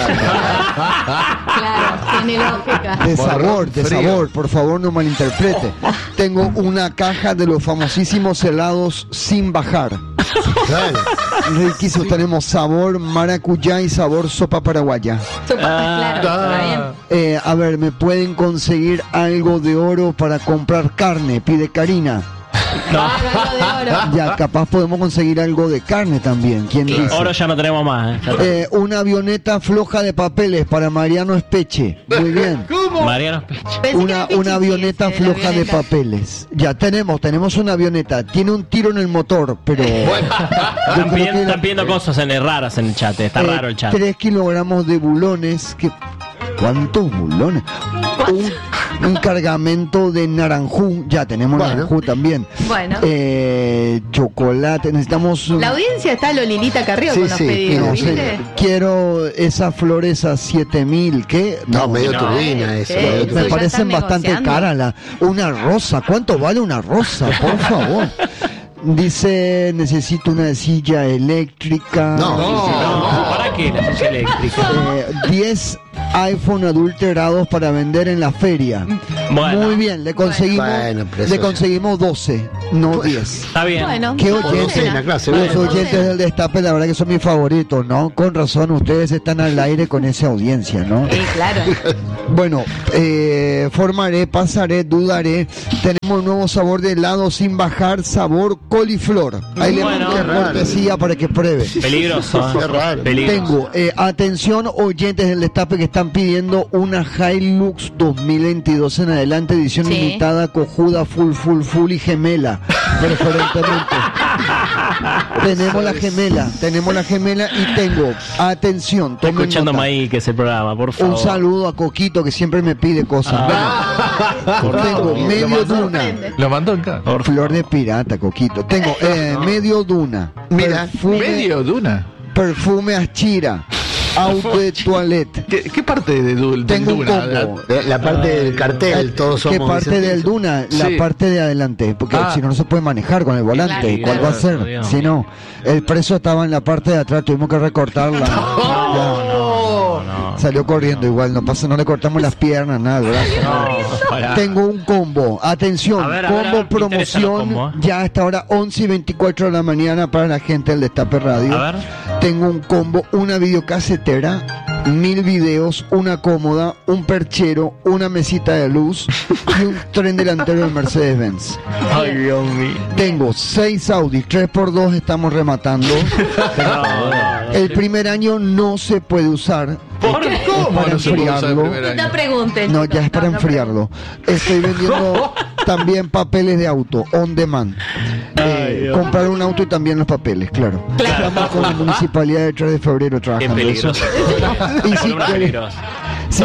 claro, tiene lógica.
De
Morrón
sabor, de
frío.
sabor, por favor no malinterprete. Tengo una caja de los famosísimos helados sin bajar.
Claro.
Riquísimos, tenemos sabor maracuyá y sabor sopa paraguaya.
Sopa,
Ah,
claro, está bien.
Eh, a ver, ¿me pueden conseguir algo de oro para comprar carne? Pide Karina.
No.
Ya, capaz podemos conseguir algo de carne también. ¿Quién dice?
Oro ya no tenemos más. ¿eh? Ya está.
Eh, una avioneta floja de papeles para Mariano Espeche. Muy bien.
Mariano Espeche.
Pensé que
Una,
era Pichichi
una avioneta
ese, la
floja de
avioneta.
papeles. Ya tenemos, tenemos una avioneta. Tiene un tiro en el motor, pero. yo
Están
creo
pidiendo,
que
están pidiendo cosas en el- raras en el chat. Está
eh,
raro el chat.
tres kilogramos de bulones. Que, ¿cuántos bulones? Un, un cargamento de naranjú. Ya tenemos
Bueno.
naranjú también.
Bueno.
Eh, chocolate. Necesitamos. un-
La audiencia está Lolilita Carrió
Sí,
con los
sí,
pedidos,
No
¿viste?
sé, quiero esas flores a siete mil, ¿qué?
No, medio
no.
turbina eso.
Eh,
medio
eso
Me
turbina.
ya
parecen
están
bastante
negociando.
caras. La, una rosa, ¿cuánto vale una rosa? Por favor. Dice, necesito una silla eléctrica.
No.
No, ¿para qué la silla eléctrica?
Eh, diez iPhone adulterados para vender en la feria.
Bueno.
Muy bien, le conseguimos,
Bueno, pero
le
eso-
conseguimos doce, no diez.
Está bien.
Bueno,
¿Qué
una
oyentes?
docena.
clase,
Los
bueno.
oyentes del Destape, la verdad que son mis favoritos, ¿no? Con razón, ustedes están al aire con esa audiencia, ¿no?
Sí, claro.
Bueno, eh, formaré, pasaré, dudaré. Tenemos un nuevo sabor de helado sin bajar, sabor coliflor. Ahí le
Bueno.
mando
Qué raro.
cortesía para que pruebe.
Peligroso.
Qué raro.
Peligroso.
Tengo, eh, atención oyentes del Destape que están pidiendo una Hilux dos mil veintidós en adelante, edición
Sí.
limitada, cojuda, full, full, full y gemela, preferentemente. Tenemos la gemela, tenemos la gemela y tengo, atención,
Estoy
tomen
escuchando
nota.
Maí, que es el programa, por favor.
Un saludo a Coquito que siempre me pide cosas.
Ah.
Tengo medio duna.
Lo mandó acá.
Flor de pirata, Coquito. Tengo eh, medio duna.
Mira,
perfume,
Medio Duna.
perfume Achira. Auto de toilette.
¿Qué, qué parte de du- del
Tengo un
Duna?
combo.
La, la parte del cartel, todos somos.
¿Qué parte
Vicentinos.
del Duna? La
Sí.
parte de adelante, porque
Ah.
si no, no se puede manejar con el volante.
Claro,
¿Cuál va a
claro,
ser?
Dios.
Si no, el preso estaba en la parte de atrás, tuvimos que recortarla. Ya. Salió corriendo igual, no pasa, no le cortamos las piernas, nada, gracias.
Pará.
Tengo un combo, atención,
A ver, a ver, a
combo
ver, me interesan los
promoción,
combos, ¿eh?
ya hasta ahora once y veinticuatro de la mañana para la gente del Destape Radio.
A ver.
Tengo un combo, una videocasetera, mil videos, una cómoda, un perchero, una mesita de luz y un tren delantero de Mercedes-Benz.
Ay, Dios mío.
Tengo seis Audi, tres por dos estamos rematando.
No, no, no.
El primer año no se puede usar.
¿Por qué?
¿Cómo
para
no se puede usar el
enfriarlo.
primer año?
No pregunten.
No,
chicos,
ya es para
no, no
enfriarlo. Estoy vendiendo también papeles de auto, on demand. Eh, comprar un auto y también los papeles, claro.
Claro.
Estamos con la municipalidad de tres de febrero
Qué
trabajando
peligroso.
eso. Y si
Columna
querés,
peligrosa.
si,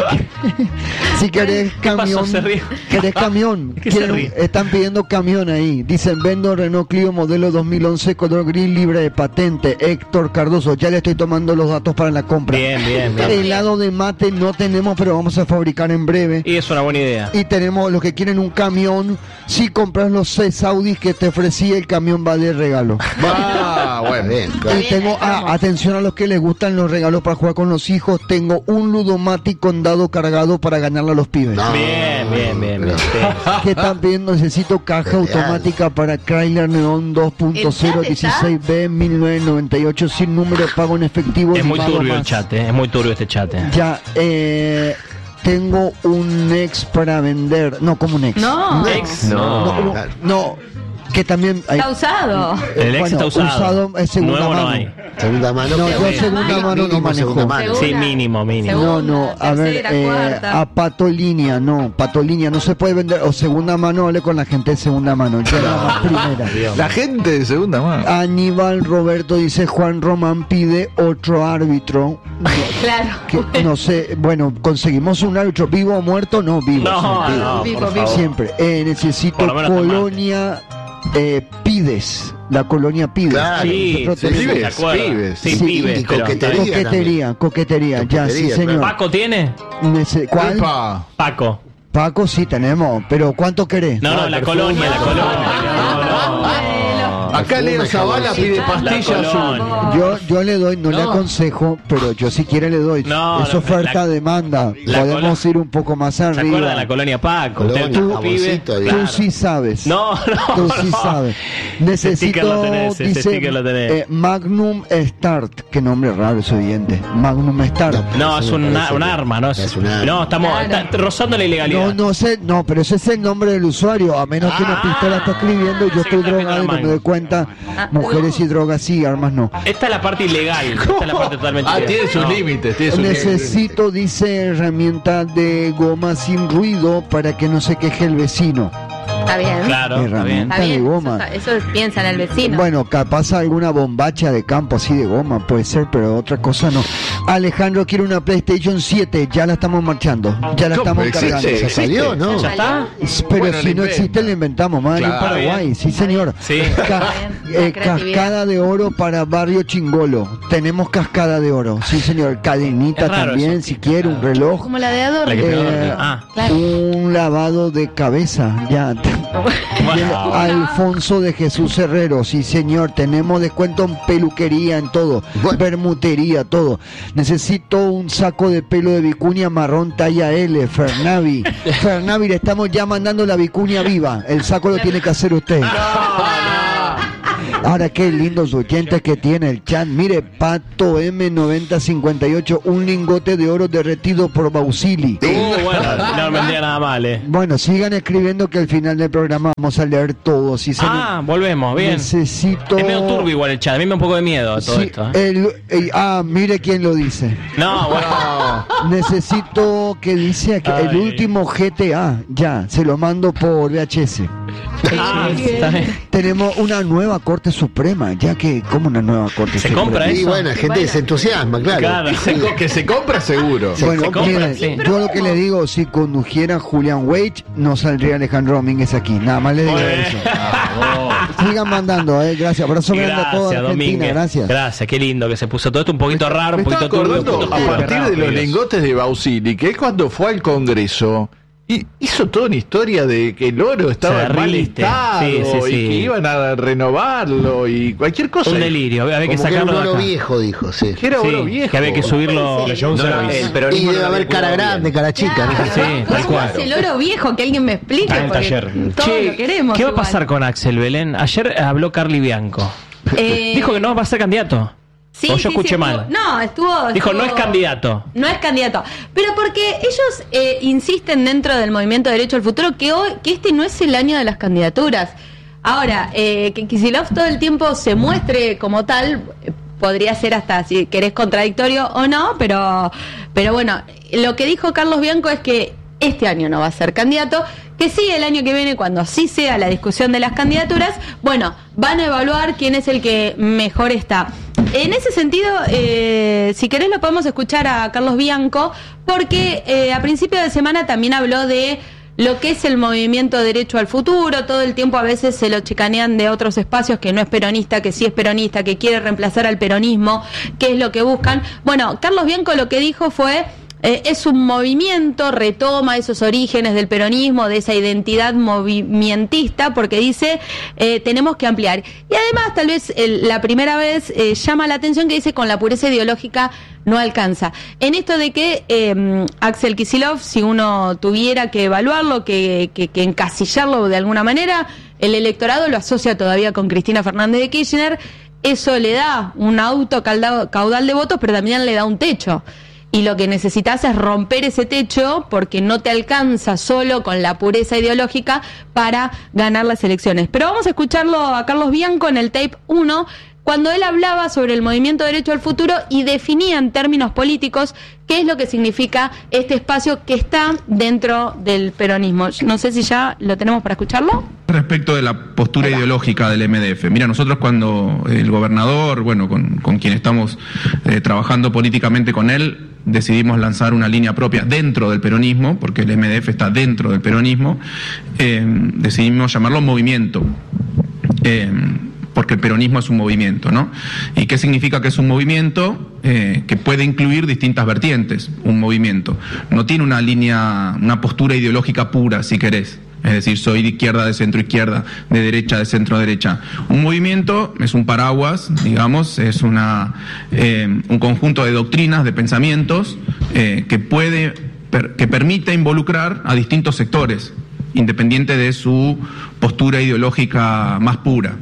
si querés
pasó?
camión,
Se ríe.
querés camión,
¿Qué se
quieren-
ríe?
están pidiendo camión ahí. Dicen, vendo Renault Clio modelo dos mil once color gris libre de patente. Héctor Cardoso, ya le estoy tomando los datos para la compra.
Bien, bien, bien.
Helado de mate no tenemos, pero vamos a fabricar en breve.
Y es una buena idea.
Y tenemos los que quieren un camión. Si compras los seis Audis que te ofrecí, el camión va de regalo.
Ah, bueno.
Bien,
Y
claro.
tengo, ah, atención a los que les gustan los regalos para jugar con los hijos. Tengo un Ludomati con dado cargado para ganarle a los pibes.
No.
Bien, bien, bien, bien. Sí.
¿Qué están pidiendo? Necesito caja
Real.
automática para Chrysler Neon dos punto cero
¿El chat está?
dieciséis B mil novecientos noventa y ocho sin número, pago en efectivo.
Es
y
muy
pago
turbio el
más.
chat, eh, es muy turbio este chat. eh.
Ya, eh, tengo un ex para vender. No, como un ex.
No.
Ex,
No,
no.
no, no, que también hay.
Está usado.
El ex
Bueno,
está usado.
es segunda
Nuevo
mano.
no hay.
Segunda mano.
No,
qué
yo
bueno.
segunda
Mínimo
mano no manejo.
segunda mano.
Segunda.
Sí, mínimo, mínimo.
No, no, a ver,
tercera,
eh,
cuarta.
a patolínea, no, patolínea, no se puede vender, o segunda mano, hable con la gente de segunda mano, yo la más primera.
La gente de segunda mano.
Aníbal Roberto dice, Juan Román pide otro árbitro,
Claro.
que no sé, bueno, conseguimos un árbitro, vivo o muerto, no, vivo,
No,
siempre,
no,
Vivo,
por
vivo.
favor.
siempre. Eh, necesito
Por lo menos
colonia eh, Pides, la colonia Pides.
Claro.
Sí,
Nosotros
sí,
tenemos-
sí,
Pibes,
¿te acuerdas?
pibes.
Sí,
Sí,
pibes,
y
pero-
coquetería.
Coquetería, coquetería, ya, sí
Coquetería,
señor.
¿Paco tiene?
Nece- ¿Cuál?
Epa.
Paco.
Paco sí tenemos, pero ¿cuánto querés?
No, no, la colonia, la colonia. No, no.
Acá Leo Zavala pide pastilla azul.
Yo, yo le doy, no,
No.
le aconsejo, pero yo si quiere le doy.
No,
es
no,
oferta-demanda.
la
Podemos
colo-
ir un poco más
¿Se acuerdan de
arriba.
la colonia Paco?
Colonia,
Usted,
jaboncito,
pibe,
bien.
Tú
claro.
sí sabes.
No, no,
Tú sí
no.
sabes.
Ese sticker
Necesito,
lo tenés, ese
dice,
sticker lo tenés.
eh, Magnum Start. Qué nombre raro ese oyente. Magnum Start.
No, es
Eso me
un,
parece
un
que-
arma, ¿no? Es,
es un arma.
No, estamos
Claro.
está rozando la ilegalidad.
No, no sé, no, pero ese es el nombre del usuario. A menos que una
Ah,
pistola está escribiendo, yo
sí,
estoy
está viendo
drogado y
la
no me
mano.
doy cuenta.
Ah,
Mujeres y drogas sí, armas no.
Esta es la parte ilegal. Esta es la parte totalmente
Ah,
ilegal.
tiene sus
No.
límites, tiene sus límites.
Necesito, dice, herramienta de goma sin ruido para que no se queje el vecino.
Está bien.
Claro, está bien.
Herramienta
Está bien.
de goma.
Eso, está- eso piensa en el vecino.
Bueno, capaz alguna bombacha de campo así de goma, puede ser, pero otra cosa no. Alejandro quiere una PlayStation siete, ya la estamos marchando, ya la
¿Cómo
estamos
existe?
cargando.
¿Ya salió, no?
¿Ya está?
Pero
Bueno,
si
la
no
inventa.
existe, la inventamos, más en
Claro.
Paraguay, sí señor.
Sí.
Ca-
bien, la
eh,
creatividad.
cascada de oro para Barrio Chingolo. Tenemos cascada de oro, sí señor. Cadenita
Es raro
también,
eso.
si quiere, un reloj.
Como la de Adorno.
La que pegó
Eh,
Adorno. Ah.
Claro.
Un lavado de cabeza, ya. Bien, Alfonso de Jesús Herrero, sí señor, tenemos descuento en peluquería, en todo,
Bueno.
bermutería, todo. Necesito un saco de pelo de vicuña marrón talla L, Fernavi. Fernavi, le estamos ya mandando la vicuña viva, el saco lo tiene que hacer usted. Ahora qué lindos oyentes que tiene el chat. Mire, Pato M noventa cincuenta y ocho, un lingote de oro derretido por Bausili.
Uh, bueno, no vendría nada mal, eh.
Bueno, sigan escribiendo que al final del programa vamos a leer todo. Si se
Ah, volvemos, bien.
necesito.
Es medio turbio igual el chat. A mí me da un poco de miedo todo
Sí,
esto. ¿eh?
el- el- ah, mire quién lo dice.
No, bueno.
Necesito que dice que el
Ay.
último G T A, ya, se lo mando por V H S.
Ah, está bien.
Tenemos una nueva Corte Suprema, ya que, ¿cómo una nueva Corte
¿Se
Suprema?
compra
Y
eso?
bueno, la gente
Bueno.
se entusiasma, claro.
Claro.
Se co- que se compra seguro.
Se
Bueno,
compra,
miren,
sí.
yo lo que le digo, si condujera Julian Wage, no saldría Alejandro Domínguez aquí. Nada más le digo
Muy bien.
eso. Sigan mandando, eh, gracias. Abrazo grande a toda
Gracias,
Argentina,
Domínguez.
gracias.
Gracias, qué lindo que se puso todo esto un poquito raro,
Me
un
estaba
poquito turbio.
acordando
un
a
poquito
partir
raro,
de los
Dios.
lingotes de Bausili, que él cuando fue al Congreso y hizo toda una historia de que el oro estaba
Se
en mal
derrite.
estado
Sí, sí,
y
sí.
que iban a renovarlo y cualquier cosa.
Un delirio, había que
Como que era un
sacarlo de
oro
acá.
viejo, dijo, sí.
Que era
Sí,
oro viejo.
que había que subirlo.
Sí.
Leyó un
No, no,
service.
el
Y
peronismo
debe
no
haber
había
cara
cuidado
grande,
bien.
cara chica. ¿no?
Sí, tal
¿Cómo
cual.
es el oro viejo? Que alguien me explique.
Está en el
porque
taller.
Todos
Che,
lo queremos.
¿qué va a
igual.
pasar con Axel Belén? Ayer habló Carly Bianco.
Eh,
Dijo que no va a ser candidato.
sí,
o yo
sí, sí,
escuché
estuvo-
mal.
No, estuvo,
Dijo,
estuvo-
no es candidato.
No es candidato. Pero porque ellos eh, insisten dentro del movimiento Derecho al Futuro que hoy que este no es el año de las candidaturas. Ahora, eh, que Kicillof todo el tiempo se muestre como tal, eh, podría ser hasta, si querés, contradictorio o no, pero, pero bueno, lo que dijo Carlos Bianco es que este año no va a ser candidato, que sí, el año que viene, cuando sí sea la discusión de las candidaturas, bueno, van a evaluar quién es el que mejor está. En ese sentido, eh, si querés lo podemos escuchar a Carlos Bianco, porque eh, a principio de semana también habló de lo que es el movimiento Derecho al Futuro. Todo el tiempo a veces se lo chicanean de otros espacios, que no es peronista, que sí es peronista, que quiere reemplazar al peronismo, que es lo que buscan. Bueno, Carlos Bianco lo que dijo fue... Eh, es un movimiento, retoma esos orígenes del peronismo, de esa identidad movimentista, porque dice, eh, tenemos que ampliar. Y además, tal vez el, la primera vez eh, llama la atención que dice, con la pureza ideológica no alcanza. En esto de que eh, Axel Kicillof, si uno tuviera que evaluarlo, que, que, que encasillarlo de alguna manera, el electorado lo asocia todavía con Cristina Fernández de Kirchner. Eso le da un auto caudal, caudal de votos, pero también le da un techo. Y lo que necesitas es romper ese techo, porque no te alcanza solo con la pureza ideológica para ganar las elecciones. Pero vamos a escucharlo a Carlos Bianco en el tape uno, cuando él hablaba sobre el movimiento Derecho al Futuro y definía en términos políticos qué es lo que significa este espacio que está dentro del peronismo. No sé si ya lo tenemos para escucharlo.
Respecto de la postura ideológica del M D F. Mira, nosotros cuando el gobernador, bueno, con, con quien estamos eh, trabajando políticamente con él, decidimos lanzar una línea propia dentro del peronismo, porque el M D F está dentro del peronismo, eh, decidimos llamarlo movimiento. Eh, porque el peronismo es un movimiento, ¿no? ¿Y qué significa que es un movimiento? Eh, que puede incluir distintas vertientes, un movimiento. No tiene una línea, una postura ideológica pura, si querés. Es decir, soy de izquierda, de centro izquierda, de derecha, de centro derecha. Un movimiento es un paraguas, digamos, es una eh, un conjunto de doctrinas, de pensamientos eh, que puede, per, que permite involucrar a distintos sectores, independiente de su postura ideológica más pura.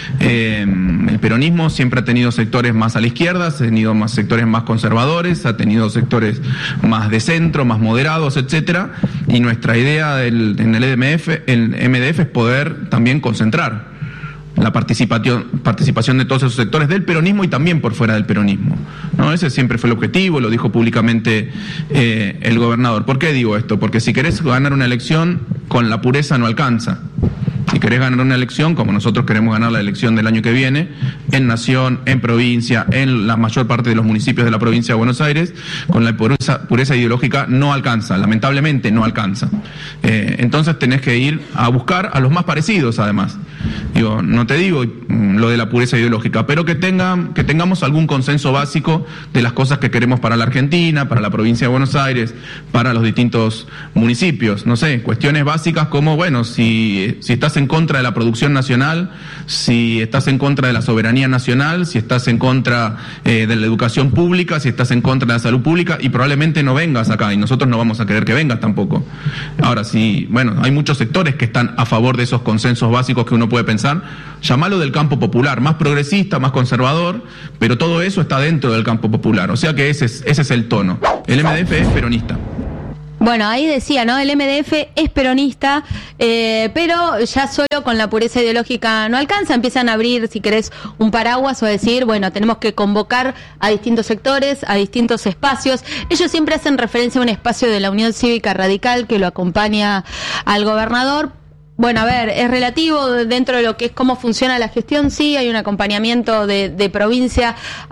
Eh, el peronismo siempre ha tenido sectores más a la izquierda, ha tenido más sectores más conservadores, ha tenido sectores más de centro, más moderados, etcétera. Y nuestra idea del, en el M D F, el M D F es poder también concentrar la participación, participación de todos esos sectores del peronismo y también por fuera del peronismo, ¿no? Ese siempre fue el objetivo, lo dijo públicamente eh, el gobernador. ¿Por qué digo esto? Porque si querés ganar una elección, con la pureza no alcanza. Si querés ganar una elección, como nosotros queremos ganar la elección del año que viene, en nación, en provincia, en la mayor parte de los municipios de la provincia de Buenos Aires, con la pureza, pureza ideológica no alcanza, lamentablemente no alcanza. Eh, entonces tenés que ir a buscar a los más parecidos, además. Digo, no te digo mm, lo de la pureza ideológica, pero que tengan, que tengamos algún consenso básico de las cosas que queremos para la Argentina, para la provincia de Buenos Aires, para los distintos municipios. No sé, cuestiones básicas como, bueno, si, si estás en contra de la producción nacional, si estás en contra de la soberanía nacional, si estás en contra eh, de la educación pública, si estás en contra de la salud pública, y probablemente no vengas acá, y nosotros no vamos a querer que vengas tampoco. Ahora, sí, bueno, hay muchos sectores que están a favor de esos consensos básicos que uno puede pensar, llamalo del campo popular, más progresista, más conservador, pero todo eso está dentro del campo popular, o sea que ese es, ese es el tono. El M D F es peronista.
Bueno, ahí decía, ¿no? El M D F es peronista, eh, pero ya solo con la pureza ideológica no alcanza. Empiezan a abrir, si querés, un paraguas o decir, bueno, tenemos que convocar a distintos sectores, a distintos espacios. Ellos siempre hacen referencia a un espacio de la Unión Cívica Radical que lo acompaña al gobernador. Bueno, a ver, es relativo dentro de lo que es cómo funciona la gestión, sí, hay un acompañamiento de, de provincia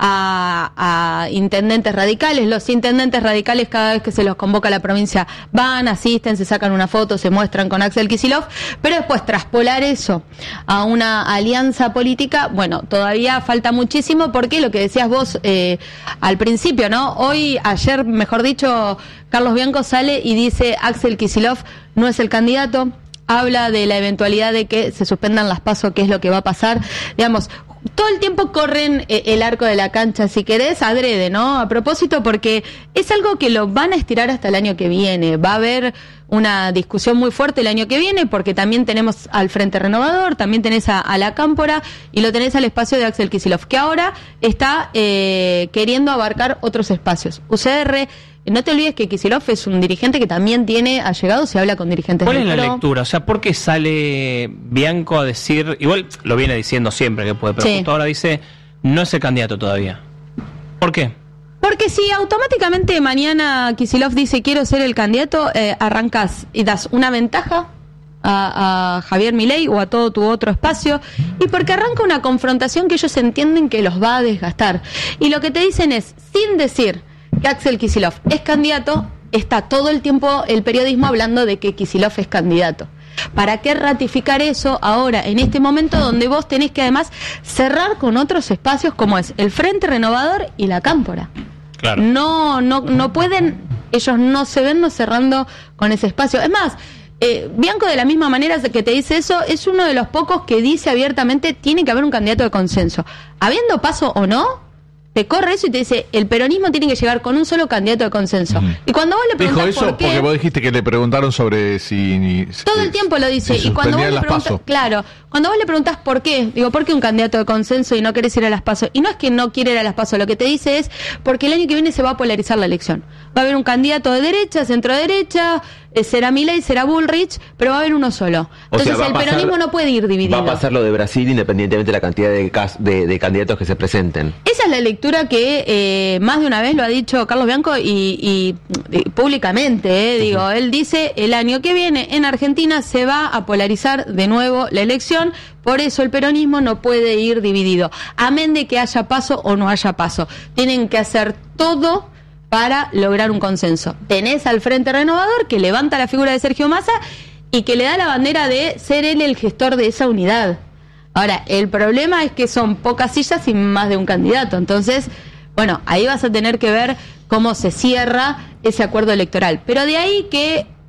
a, a intendentes radicales. Los intendentes radicales, cada vez que se los convoca a la provincia, van, asisten, se sacan una foto, se muestran con Axel Kicillof, pero después traspolar eso a una alianza política, bueno, todavía falta muchísimo, porque lo que decías vos eh, al principio, ¿no? Hoy, ayer, mejor dicho, Carlos Bianco sale y dice Axel Kicillof no es el candidato. Habla de la eventualidad de que se suspendan las PASO, qué es lo que va a pasar. Digamos, todo el tiempo corren eh, el arco de la cancha, si querés, adrede, ¿no? A propósito, porque es algo que lo van a estirar hasta el año que viene. Va a haber una discusión muy fuerte el año que viene, porque también tenemos al Frente Renovador, también tenés a, a la Cámpora y lo tenés al espacio de Axel Kicillof, que ahora está eh, queriendo abarcar otros espacios. U C R. No te olvides que Kicillof es un dirigente que también tiene allegados, se habla con dirigentes
¿Cuál
del
es la
PRO.
lectura? O sea, ¿por qué sale Bianco a decir, igual lo viene diciendo siempre que puede, pero
Sí.
justo ahora dice, no es el candidato todavía? ¿Por qué?
Porque si automáticamente mañana Kicillof dice quiero ser el candidato, eh, arrancas y das una ventaja a, a Javier Milei o a todo tu otro espacio, y porque arranca una confrontación que ellos entienden que los va a desgastar. Y lo que te dicen es, sin decir que Axel Kicillof es candidato, está todo el tiempo el periodismo hablando de que Kicillof es candidato. ¿Para qué ratificar eso ahora, en este momento donde vos tenés que además cerrar con otros espacios como es el Frente Renovador y la Cámpora?
Claro.
No, no, no pueden, ellos no se ven no cerrando con ese espacio. Es más, eh, Bianco, de la misma manera que te dice eso, es uno de los pocos que dice abiertamente tiene que haber un candidato de consenso. Habiendo paso o no, te corre eso y te dice, el peronismo tiene que llegar con un solo candidato de consenso. Uh-huh. Y cuando vos le
Dijo
preguntás
eso
por qué,
porque vos dijiste que le preguntaron sobre si...
todo el tiempo lo dice.
si
Y cuando vos le
suspendían las
preguntás,
PASO.
claro, cuando vos le preguntás por qué, digo, ¿por qué un candidato de consenso y no querés ir a las PASO? Y no es que no quiere ir a las PASO, lo que te dice es porque el año que viene se va a polarizar la elección. Va a haber un candidato de derecha, centro-derecha, eh, será Milei, será Bullrich, pero va a haber uno solo.
O sea,
Entonces
va a
el
pasar-
peronismo no puede ir dividido.
Va a pasar lo de Brasil independientemente de la cantidad de, cas- de, de candidatos que se presenten.
Esa es la lectura que eh, más de una vez lo ha dicho Carlos Bianco y, y, y públicamente, eh, digo, él dice el año que viene en Argentina se va a polarizar de nuevo la elección, por eso el peronismo no puede ir dividido, amén de que haya paso o no haya paso, tienen que hacer todo para lograr un consenso. Tenés al Frente Renovador que levanta la figura de Sergio Massa y que le da la bandera de ser él el gestor de esa unidad. Ahora, el problema es que son pocas sillas y más de un candidato. Entonces, bueno, ahí vas a tener que ver cómo se cierra ese acuerdo electoral. Pero de ahí que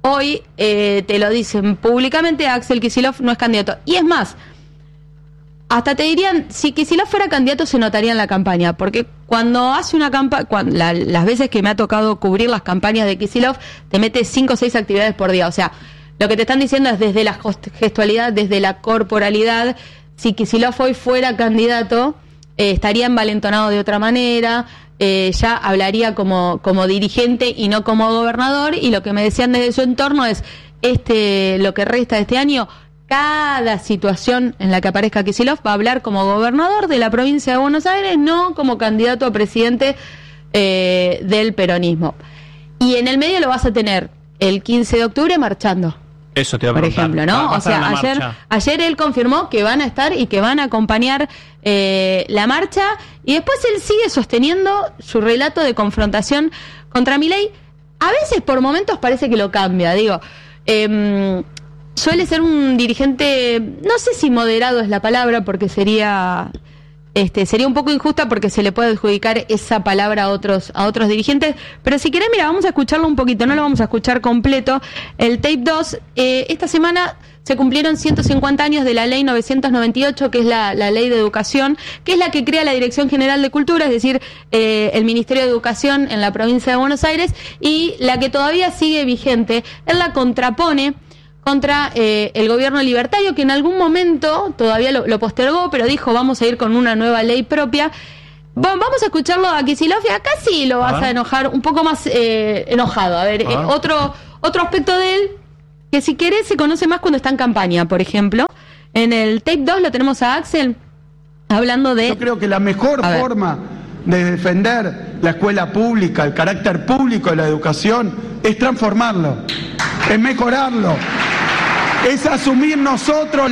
hoy eh, te lo dicen públicamente, Axel Kicillof no es candidato. Y es más, hasta te dirían, si Kicillof fuera candidato se notaría en la campaña, porque cuando hace una campaña, la, las veces que me ha tocado cubrir las campañas de Kicillof, te mete cinco o seis actividades por día. O sea, lo que te están diciendo es desde la gestualidad, desde la corporalidad. Si Kicillof hoy fuera candidato, eh, estaría envalentonado de otra manera, eh, ya hablaría como, como dirigente y no como gobernador, y lo que me decían desde su entorno es, este lo que resta de este año, cada situación en la que aparezca Kicillof va a hablar como gobernador de la provincia de Buenos Aires, no como candidato a presidente eh, del peronismo. Y en el medio lo vas a tener el quince de octubre marchando.
Eso te iba a
por
preguntar.
ejemplo, ¿no?
Va- va a
O sea,
estar en la
ayer,
marcha.
ayer él confirmó que van a estar y que van a acompañar eh, la marcha, y después él sigue sosteniendo su relato de confrontación contra Milei. A veces por momentos parece que lo cambia, digo, eh, suele ser un dirigente, no sé si moderado es la palabra, porque sería este sería un poco injusta, porque se le puede adjudicar esa palabra a otros a otros dirigentes, pero si querés, mira, vamos a escucharlo un poquito, no lo vamos a escuchar completo, el tape dos. Eh, esta semana se cumplieron ciento cincuenta años de la ley novecientos noventa y ocho, que es la, la ley de educación, que es la que crea la Dirección General de Cultura, es decir, eh, el Ministerio de Educación en la provincia de Buenos Aires, y la que todavía sigue vigente. Él la contrapone contra eh, el gobierno libertario, que en algún momento todavía lo, lo postergó, pero dijo vamos a ir con una nueva ley propia. Bueno, vamos a escucharlo a Kicillof, y acá sí lo vas
Ah.
a enojar, un poco más eh, enojado. A ver,
Ah.
eh, otro, otro aspecto de él, que si querés se conoce más cuando está en campaña, por ejemplo. En el tape dos lo tenemos a Axel hablando de...
Yo creo que la mejor forma de defender la escuela pública, el carácter público de la educación, es transformarlo, es mejorarlo, es asumir nosotros